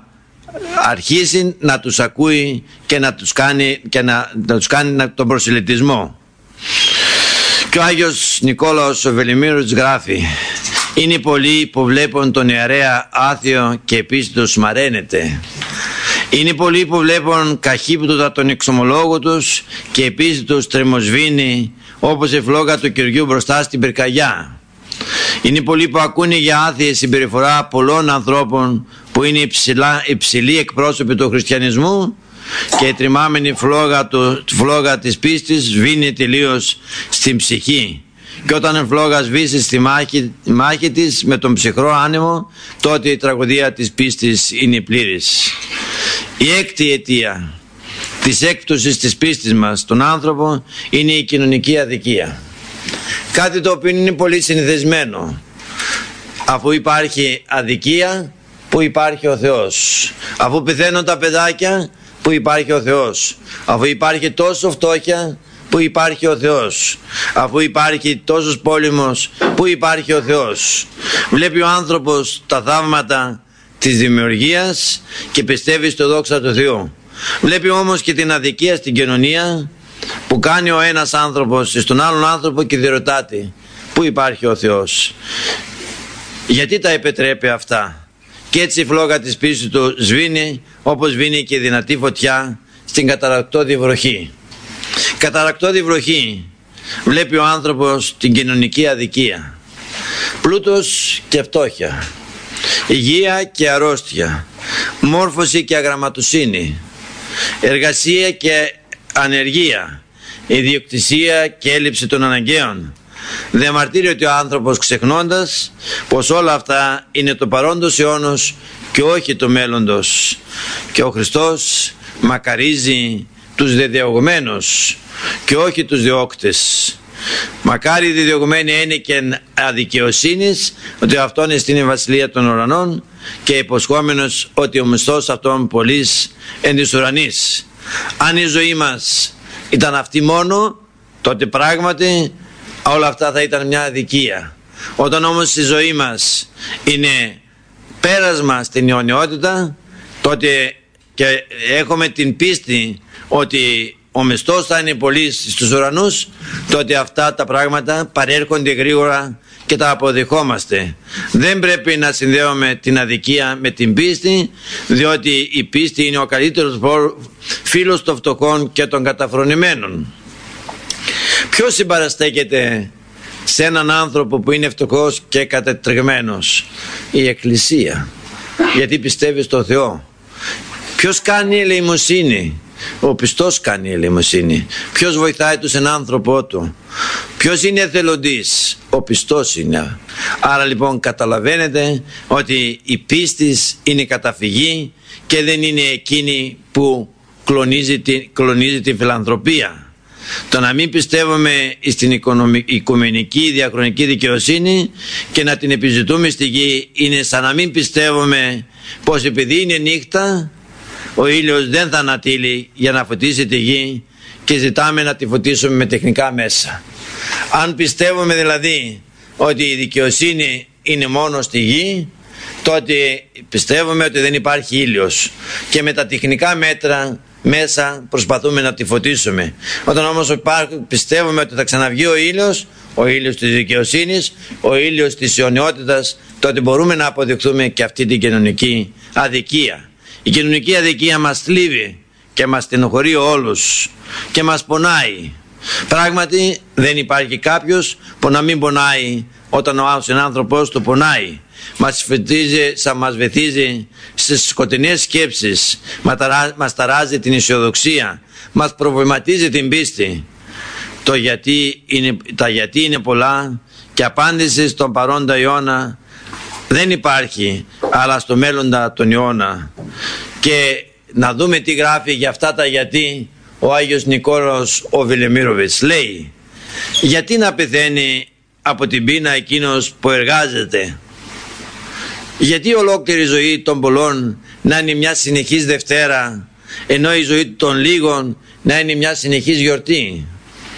Speaker 1: αρχίσει να τους ακούει και να τους κάνει, και να, να τους κάνει τον προσελητισμό. Και ο Άγιος Νικόλαος ο Βελιμίρος γράφει: είναι πολλοί που βλέπουν τον ιερέα άθεο και επίσης τους μαραίνεται. Είναι πολλοί που βλέπουν καχύπτωτα τον εξομολόγο τους και επίσης τους τρεμοσβήνει, όπως η φλόγα του Κυριού μπροστά στην πυρκαγιά. Είναι πολλοί που ακούνε για άθεια συμπεριφορά πολλών ανθρώπων που είναι υψηλά, υψηλοί εκπρόσωποι του χριστιανισμού, και η τριμάμενη φλόγα, του, φλόγα της πίστης σβήνει τελείως στην ψυχή. Και όταν η φλόγα σβήσει στη μάχη, μάχη της με τον ψυχρό άνεμο, τότε η τραγωδία της πίστης είναι πλήρης. Η έκτη αιτία της έκπτωσης της πίστης μας στον άνθρωπο είναι η κοινωνική αδικία. Κάτι το οποίο είναι πολύ συνηθισμένο. Αφού υπάρχει αδικία, που υπάρχει ο Θεός. Αφού πεθαίνουν τα παιδάκια, που υπάρχει ο Θεός. Αφού υπάρχει τόσο φτώχεια, που υπάρχει ο Θεός. Αφού υπάρχει τόσος πόλεμος, που υπάρχει ο Θεός. Βλέπει ο άνθρωπος τα θαύματα της δημιουργίας και πιστεύει στο δόξα του Θεού. Βλέπει όμως και την αδικία στην κοινωνία που κάνει ο ένας άνθρωπος στον άλλον άνθρωπο και διερωτάται: πού υπάρχει ο Θεός? Γιατί τα επιτρέπει αυτά? Και έτσι η φλόγα της πίστης του σβήνει, όπως σβήνει και η δυνατή φωτιά στην καταρρακτώδη βροχή. Καταρρακτώδη βροχή βλέπει ο άνθρωπος την κοινωνική αδικία. Πλούτος και φτώχεια, υγεία και αρρώστια, μόρφωση και αγραμματοσύνη, εργασία και ανεργία, ιδιοκτησία και έλλειψη των αναγκαίων. Διαμαρτύρει ότι ο άνθρωπος, ξεχνώντας πως όλα αυτά είναι το παρόντος αιώνος και όχι το μέλλοντος, και ο Χριστός μακαρίζει τους δεδιωγμένους και όχι τους διώκτες. Μακάρι οι διδιωγμένοι είναι και αδικαιοσύνης, ότι αυτόν είναι στην βασιλεία των ουρανών, και υποσχόμενος ότι ο μισθός αυτών πολλής εν της ουρανής. Αν η ζωή μας ήταν αυτή μόνο, τότε πράγματι όλα αυτά θα ήταν μια αδικία. Όταν όμως η ζωή μας είναι πέρασμα στην αιωνιότητα, τότε και έχουμε την πίστη ότι ο μισθός θα είναι πολύς στους ουρανούς, τότε αυτά τα πράγματα παρέρχονται γρήγορα και τα αποδεχόμαστε. Δεν πρέπει να συνδέουμε την αδικία με την πίστη, διότι η πίστη είναι ο καλύτερος φίλος των φτωχών και των καταφρονημένων. Ποιος συμπαραστέκεται σε έναν άνθρωπο που είναι φτωχός και κατατρεγμένος? Η Εκκλησία, γιατί πιστεύει στο Θεό. Ποιος κάνει ελεημοσύνη? Ο πιστός κάνει ελεημοσύνη. Ποιος βοηθάει τον συνάνθρωπό του? Ποιος είναι εθελοντής? Ο πιστός είναι. Άρα λοιπόν καταλαβαίνετε ότι η πίστη είναι καταφυγή και δεν είναι εκείνη που κλονίζει τη, κλονίζει τη φιλανθρωπία. Το να μην πιστεύουμε στην οικουμενική διαχρονική δικαιοσύνη και να την επιζητούμε στη γη είναι σαν να μην πιστεύουμε πως επειδή είναι νύχτα ο ήλιος δεν θα ανατείλει για να φωτίσει τη γη και ζητάμε να τη φωτίσουμε με τεχνικά μέσα. Αν πιστεύουμε δηλαδή ότι η δικαιοσύνη είναι μόνο στη γη, τότε πιστεύουμε ότι δεν υπάρχει ήλιος και με τα τεχνικά μέτρα μέσα προσπαθούμε να τη φωτίσουμε. Όταν όμως πιστεύουμε ότι θα ξαναβγεί ο ήλιος, ο ήλιος της δικαιοσύνης, ο ήλιος της αιωνιότητας, τότε μπορούμε να αποδεχθούμε και αυτή την κοινωνική αδικία. Η κοινωνική αδικία μας θλίβει και μας στενοχωρεί όλους και μας πονάει. Πράγματι δεν υπάρχει κάποιος που να μην πονάει όταν ο άλλος άνθρωπος του πονάει. Μας φετίζει, μας βεθίζει στις σκοτεινές σκέψεις, μας ταράζει την αισιοδοξία, μας προβληματίζει την πίστη. Το γιατί είναι, τα γιατί είναι πολλά και απάντηση στον παρόντα αιώνα δεν υπάρχει, αλλά στο μέλλοντα τον αιώνα. Και να δούμε τι γράφει για αυτά τα γιατί ο Άγιος Νικόλαος ο Βελεμίροβιτς. Λέει, γιατί να πεθαίνει από την πείνα εκείνος που εργάζεται? Γιατί ολόκληρη η ζωή των πολλών να είναι μια συνεχής Δευτέρα, ενώ η ζωή των λίγων να είναι μια συνεχής γιορτή?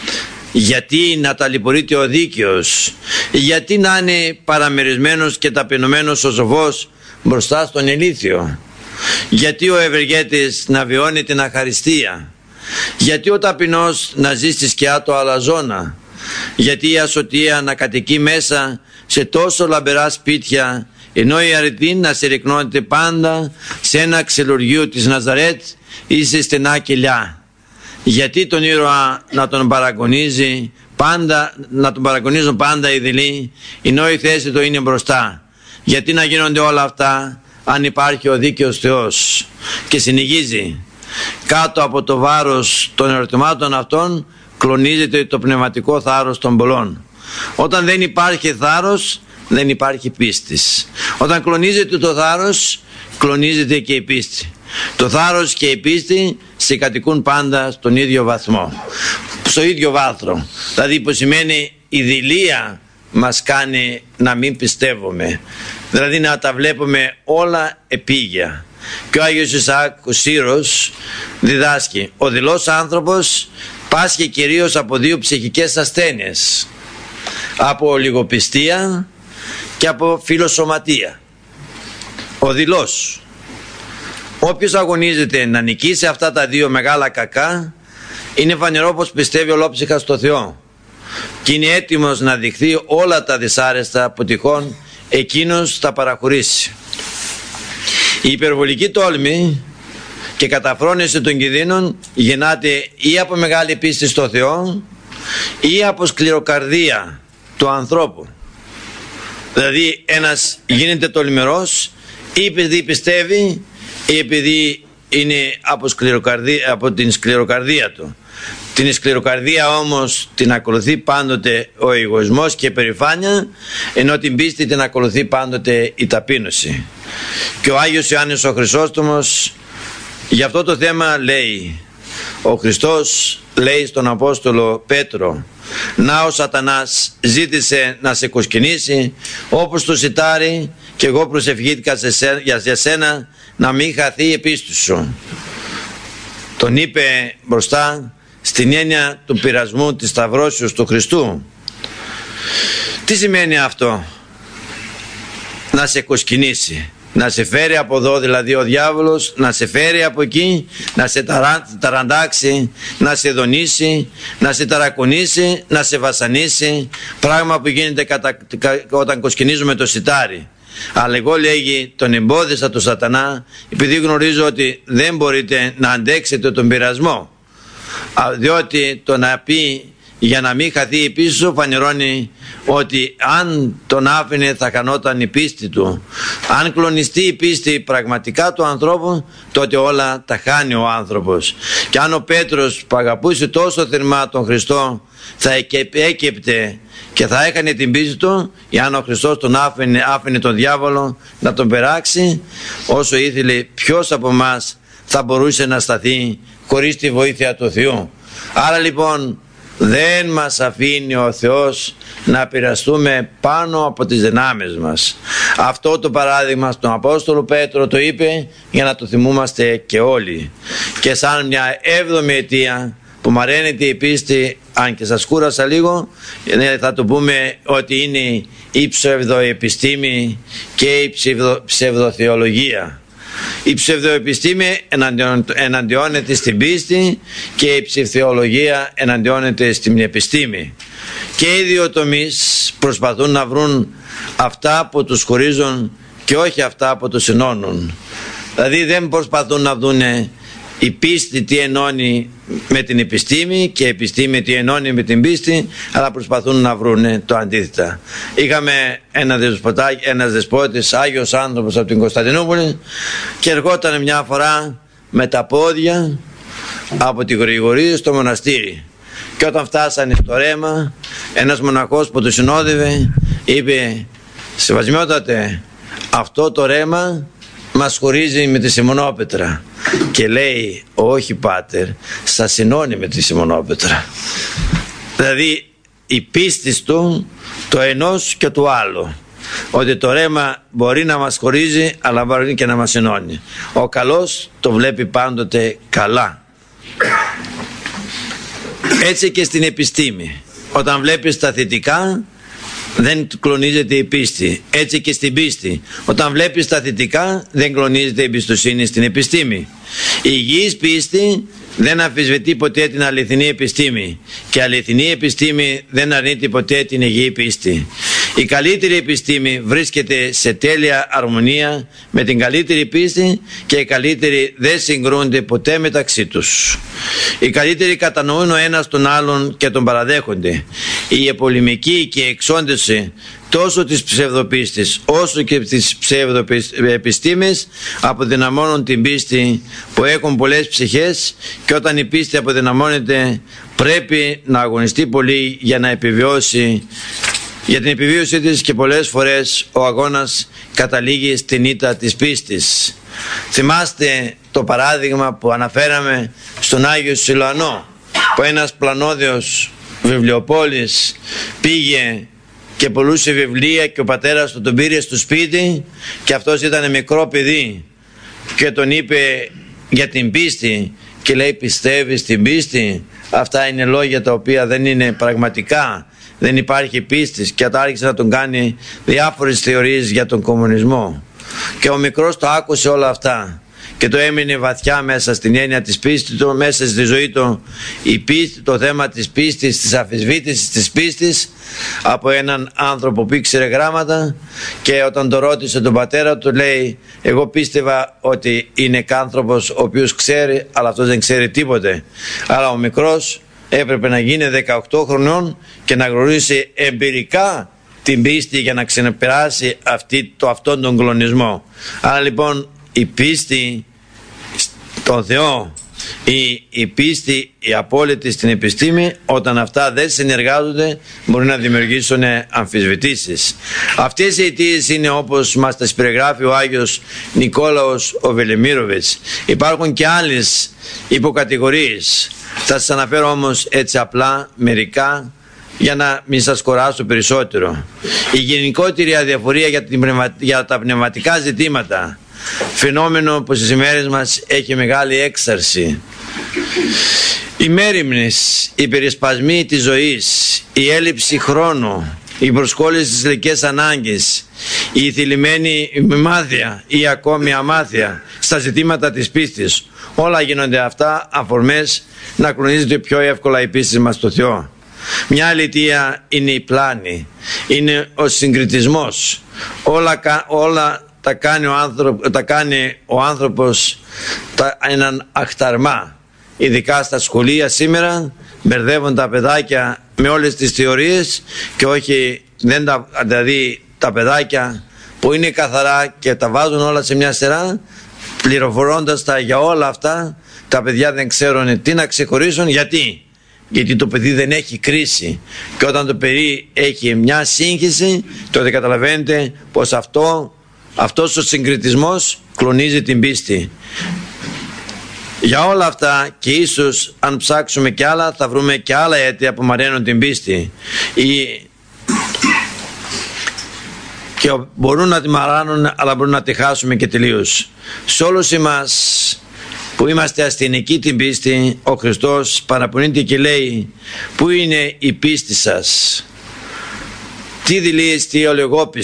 Speaker 1: Γιατί να ταλαιπωρείται ο δίκαιος? Γιατί να είναι παραμερισμένος και ταπεινωμένος ο σοφός μπροστά στον ηλίθιο? Γιατί ο ευεργέτης να βιώνει την αχαριστία? Γιατί ο ταπεινός να ζει στη σκιά του αλαζόνα? Γιατί η ασωτεία να κατοικεί μέσα σε τόσο λαμπερά σπίτια, ενώ η αρετή να συρρυκνώνεται πάντα σε ένα ξελουργείο της Ναζαρέτ ή σε στενά κελιά? Γιατί τον ήρωα να τον παραγωνίζει πάντα, να τον παραγωνίζουν πάντα οι δειλοί, ενώ η θέση του είναι μπροστά? Γιατί να γίνονται όλα αυτά αν υπάρχει ο δίκαιος Θεός? Και συνεχίζει, κάτω από το βάρος των ερωτημάτων αυτών κλονίζεται το πνευματικό θάρρος των πολλών. Όταν δεν υπάρχει θάρρος, δεν υπάρχει πίστης. Όταν κλονίζεται το θάρρος, κλονίζεται και η πίστη. Το θάρρος και η πίστη συγκατοικούν πάντα στον ίδιο βαθμό, στο ίδιο βάθρο. Δηλαδή που σημαίνει η δειλία μας κάνει να μην πιστεύουμε, δηλαδή να τα βλέπουμε όλα επίγεια. Και ο Άγιος Ισαάκ ο Σύρος διδάσκει, ο δειλός άνθρωπος πάσχει κυρίως από δύο ψυχικές ασθένειες, από λιγοπιστία και από φιλοσωματία. Ο δειλός, όποιος αγωνίζεται να νικήσει αυτά τα δύο μεγάλα κακά, είναι φανερό πως πιστεύει ολόψυχα στο Θεό και είναι έτοιμος να δειχθεί όλα τα δυσάρεστα που τυχόν εκείνος θα παραχωρήσει. Η υπερβολική τόλμη και καταφρόνηση των κινδύνων γεννάται ή από μεγάλη πίστη στο Θεό ή από σκληροκαρδία του ανθρώπου. Δηλαδή ένας γίνεται τολμηρός ή επειδή πιστεύει ή επειδή είναι από, σκληροκαρδία, από την σκληροκαρδία του. Την σκληροκαρδία όμως την ακολουθεί πάντοτε ο εγωισμός και η περηφάνεια, ενώ την πίστη την ακολουθεί πάντοτε η ταπείνωση. Και ο Άγιος Ιωάννης ο Χρυσόστομος για αυτό το θέμα λέει, ο Χριστός λέει στον Απόστολο Πέτρο, να ο σατανάς ζήτησε να σε κοσκινήσει όπως το σιτάρι, και εγώ προσευχήθηκα για σένα να μην χαθεί η πίστη σου. Τον είπε μπροστά στην έννοια του πειρασμού της σταυρώσεως του Χριστού. Τι σημαίνει αυτό? Να σε κοσκινήσει, να σε φέρει από εδώ, δηλαδή ο διάβολος να σε φέρει από εκεί, να σε ταρα, ταραντάξει, να σε δονήσει, να σε ταρακονίσει, να σε βασανίσει, πράγμα που γίνεται κατα, όταν κοσκινίζουμε το σιτάρι. Αλλά εγώ, λέγει, τον εμπόδισα του σατανά επειδή γνωρίζω ότι δεν μπορείτε να αντέξετε τον πειρασμό, διότι το να πει για να μην χαθεί η πίστη σου φανερώνει ότι αν τον άφηνε θα χανόταν η πίστη του. Αν κλονιστεί η πίστη πραγματικά του ανθρώπου, τότε όλα τα χάνει ο άνθρωπος. Και αν ο Πέτρος που αγαπούσε τόσο θερμά τον Χριστό θα έκεπτε και θα έχανε την πίστη του, εάν ο Χριστός τον άφηνε, άφηνε τον διάβολο να τον περάξει όσο ήθελε, ποιος από εμάς θα μπορούσε να σταθεί χωρίς τη βοήθεια του Θεού? Άρα λοιπόν δεν μας αφήνει ο Θεός να πειραστούμε πάνω από τις δυνάμεις μας. Αυτό το παράδειγμα στον Απόστολο Πέτρο το είπε για να το θυμούμαστε και όλοι. Και σαν μια έβδομη αιτία που μαραίνεται η πίστη, αν και σας κούρασα λίγο, θα το πούμε ότι είναι η ψευδοεπιστήμη και η ψευδο, ψευδοθεολογία. Η ψευδοεπιστήμη εναντιώνεται στην πίστη και η ψευδοθεολογία εναντιώνεται στην επιστήμη. Και οι δύο τομείς προσπαθούν να βρουν αυτά που τους χωρίζουν και όχι αυτά που τους ενώνουν. Δηλαδή δεν προσπαθούν να δουν η πίστη τι ενώνει με την επιστήμη και η επιστήμη τι ενώνει με την πίστη, αλλά προσπαθούν να βρουν το αντίθετα. Είχαμε ένα δεσποτάκι, ένας δεσπότης, Άγιος άνθρωπος από την Κωνσταντινούπολη, και ερχόταν μια φορά με τα πόδια από τη Γρηγορία στο μοναστήρι. Και όταν φτάσανε στο ρέμα, ένας μοναχός που του συνόδευε είπε: «Σεβασμιότατε, αυτό το ρέμα μας χωρίζει με τη Σιμονόπετρα». Και λέει: «Όχι πάτερ, σας ενώνει με τη Σιμονόπετρα». Δηλαδή η πίστη του το ενός και του άλλου, ότι το ρέμα μπορεί να μας χωρίζει αλλά μπορεί και να μας ενώνει. Ο καλός το βλέπει πάντοτε καλά. Έτσι και στην επιστήμη, όταν βλέπεις τα θετικά δεν κλονίζεται η πίστη. Έτσι και στην πίστη, όταν βλέπεις τα θετικά δεν κλονίζεται η εμπιστοσύνη στην επιστήμη. Η υγιής πίστη δεν αμφισβητεί ποτέ την αληθινή επιστήμη και η αληθινή επιστήμη δεν αρνείται ποτέ την υγιή πίστη. Η καλύτερη επιστήμη βρίσκεται σε τέλεια αρμονία με την καλύτερη πίστη και οι καλύτεροι δεν συγκρούνται ποτέ μεταξύ τους. Οι καλύτεροι κατανοούν ο ένας τον άλλον και τον παραδέχονται. Η επολημική και η εξόντωση τόσο της ψευδοπίστης όσο και της ψευδοεπιστήμης αποδυναμώνουν την πίστη που έχουν πολλές ψυχές, και όταν η πίστη αποδυναμώνεται πρέπει να αγωνιστεί πολύ για να επιβιώσει, για την επιβίωσή της, και πολλές φορές ο αγώνας καταλήγει στην ήττα της πίστης. Θυμάστε το παράδειγμα που αναφέραμε στον Άγιο Σιλουανό, που ένας πλανόδιος βιβλιοπόλης πήγε και πουλούσε βιβλία και ο πατέρας του τον πήρε στο σπίτι, και αυτός ήταν μικρό παιδί και τον είπε για την πίστη και λέει: «Πιστεύεις στην πίστη?» Αυτά είναι λόγια τα οποία δεν είναι πραγματικά. Δεν υπάρχει πίστη, και άρχισε να τον κάνει διάφορες θεωρίες για τον κομμουνισμό. Και ο μικρός το άκουσε όλα αυτά και το έμεινε βαθιά μέσα στην έννοια της πίστης του, μέσα στη ζωή του η πίστη, το θέμα της πίστης, της αμφισβήτησης της πίστης από έναν άνθρωπο που ήξερε γράμματα. Και όταν το ρώτησε τον πατέρα του, λέει: «Εγώ πίστευα ότι είναι άνθρωπος ο οποίος ξέρει, αλλά αυτός δεν ξέρει τίποτε». Αλλά ο μικρός έπρεπε να γίνει δεκαοκτώ χρονών και να γνωρίσει εμπειρικά την πίστη για να ξεπεράσει αυτή, το, αυτόν τον κλονισμό. Άρα λοιπόν η πίστη στον Θεό, η, η πίστη η απόλυτη στην επιστήμη, όταν αυτά δεν συνεργάζονται μπορεί να δημιουργήσουν αμφισβητήσεις. Αυτές οι αιτίες είναι όπως μας τα περιγράφει ο Άγιος Νικόλαος ο Βελεμίροβιτς. Υπάρχουν και άλλες υποκατηγορίες. Θα σας αναφέρω όμως έτσι απλά μερικά για να μην σας κουράσω περισσότερο. Η γενικότερη αδιαφορία για, την πνευμα... για τα πνευματικά ζητήματα, φαινόμενο που στις ημέρες μας έχει μεγάλη έξαρση. Οι μέριμνες, οι περισπασμοί της ζωής, η έλλειψη χρόνου, η προσκόλληση στις ηλικές ανάγκες, η θυλημένη μάθεια ή ακόμη αμάθεια στα ζητήματα της πίστης, όλα γίνονται αυτά αφορμές να κλονίζεται πιο εύκολα η πίστη μας στο Θεό. Μια άλλη αιτία είναι η πλάνη, είναι ο συγκριτισμός. Όλα, όλα τα, κάνει ο άνθρωπο, τα κάνει ο άνθρωπος τα, έναν αχταρμά. Ειδικά στα σχολεία σήμερα μπερδεύουν τα παιδάκια με όλες τις θεωρίες και όχι, δεν τα, δηλαδή τα παιδάκια που είναι καθαρά και τα βάζουν όλα σε μια σειρά, πληροφορώντας τα για όλα αυτά, τα παιδιά δεν ξέρουν τι να ξεχωρίσουν. Γιατί? Γιατί το παιδί δεν έχει κρίση, και όταν το παιδί έχει μια σύγχυση, τότε καταλαβαίνετε πως αυτό, αυτός ο συγκριτισμός κλονίζει την πίστη. Για όλα αυτά, και ίσως αν ψάξουμε και άλλα θα βρούμε και άλλα αίτια που μαραίνουν την πίστη ή... και μπορούν να τη μαράνουν, αλλά μπορούν να τη χάσουμε και τελείως. Σε όλους εμάς που είμαστε ασθενικοί την πίστη, ο Χριστός παραπονείται και λέει: «Πού είναι η πίστη σας? Τι δηλείεστε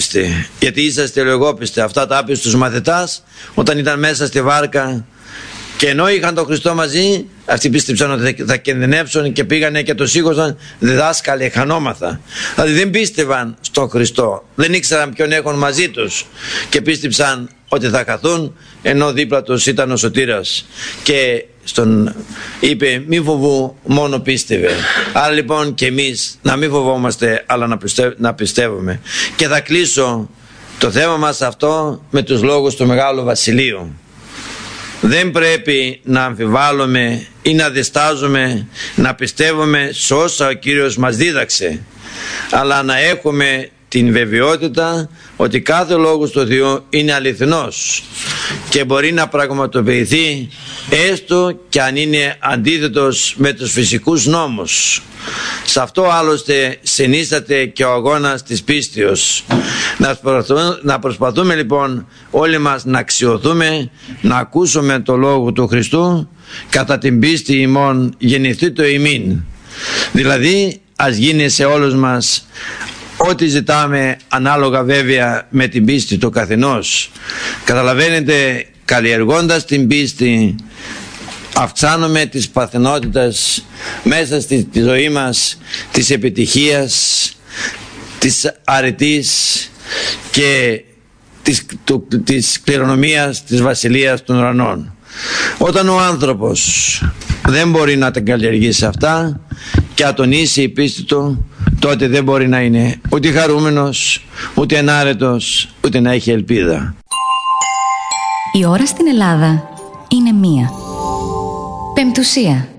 Speaker 1: ολιγόπιστοι? Γιατί είσαστε ολιγόπιστοι?» Αυτά τα είπε στους μαθητάς όταν ήταν μέσα στη βάρκα Και ενώ είχαν τον Χριστό μαζί, αυτοί πίστεψαν ότι θα κινδυνεύσουν και πήγανε και το σήκωσαν διδάσκαλοι χανόμαθα. Δηλαδή δεν πίστευαν στον Χριστό, δεν ήξεραν ποιον έχουν μαζί τους και πίστεψαν ότι θα χαθούν, ενώ δίπλα τους ήταν ο Σωτήρας και στον είπε μη φοβού, μόνο πίστευε. Άρα λοιπόν και εμείς να μην φοβόμαστε, αλλά να, πιστεύ, να πιστεύουμε. Και θα κλείσω το θέμα μας αυτό με τους λόγους του Μεγάλου Βασιλείου. Δεν πρέπει να αμφιβάλλουμε ή να διστάζουμε να πιστεύουμε σε όσα ο Κύριος μας δίδαξε, αλλά να έχουμε την βεβαιότητα ότι κάθε λόγος του Θεού είναι αληθινός και μπορεί να πραγματοποιηθεί έστω και αν είναι αντίθετος με τους φυσικούς νόμους. Σε αυτό άλλωστε συνίσταται και ο αγώνας της πίστεως. Να προσπαθούμε, να προσπαθούμε λοιπόν όλοι μας να αξιωθούμε, να ακούσουμε το λόγο του Χριστού, κατά την πίστη ημών γεννηθεί το ημίν. Δηλαδή ας γίνει σε όλους μας ό,τι ζητάμε, ανάλογα βέβαια με την πίστη του καθενός. Καταλαβαίνετε, καλλιεργώντας την πίστη αυξάνουμε τις παθηνότητες μέσα στη τη ζωή μας, της επιτυχίας, της αρετής και της, του, της κληρονομίας της βασιλείας των ουρανών. Όταν ο άνθρωπος δεν μπορεί να τα καλλιεργήσει αυτά και ατονίσει η πίστη του, τότε δεν μπορεί να είναι ούτε χαρούμενος, ούτε ενάρετος, ούτε να έχει ελπίδα.
Speaker 2: Η ώρα στην Ελλάδα είναι μία. Πεμπτουσία.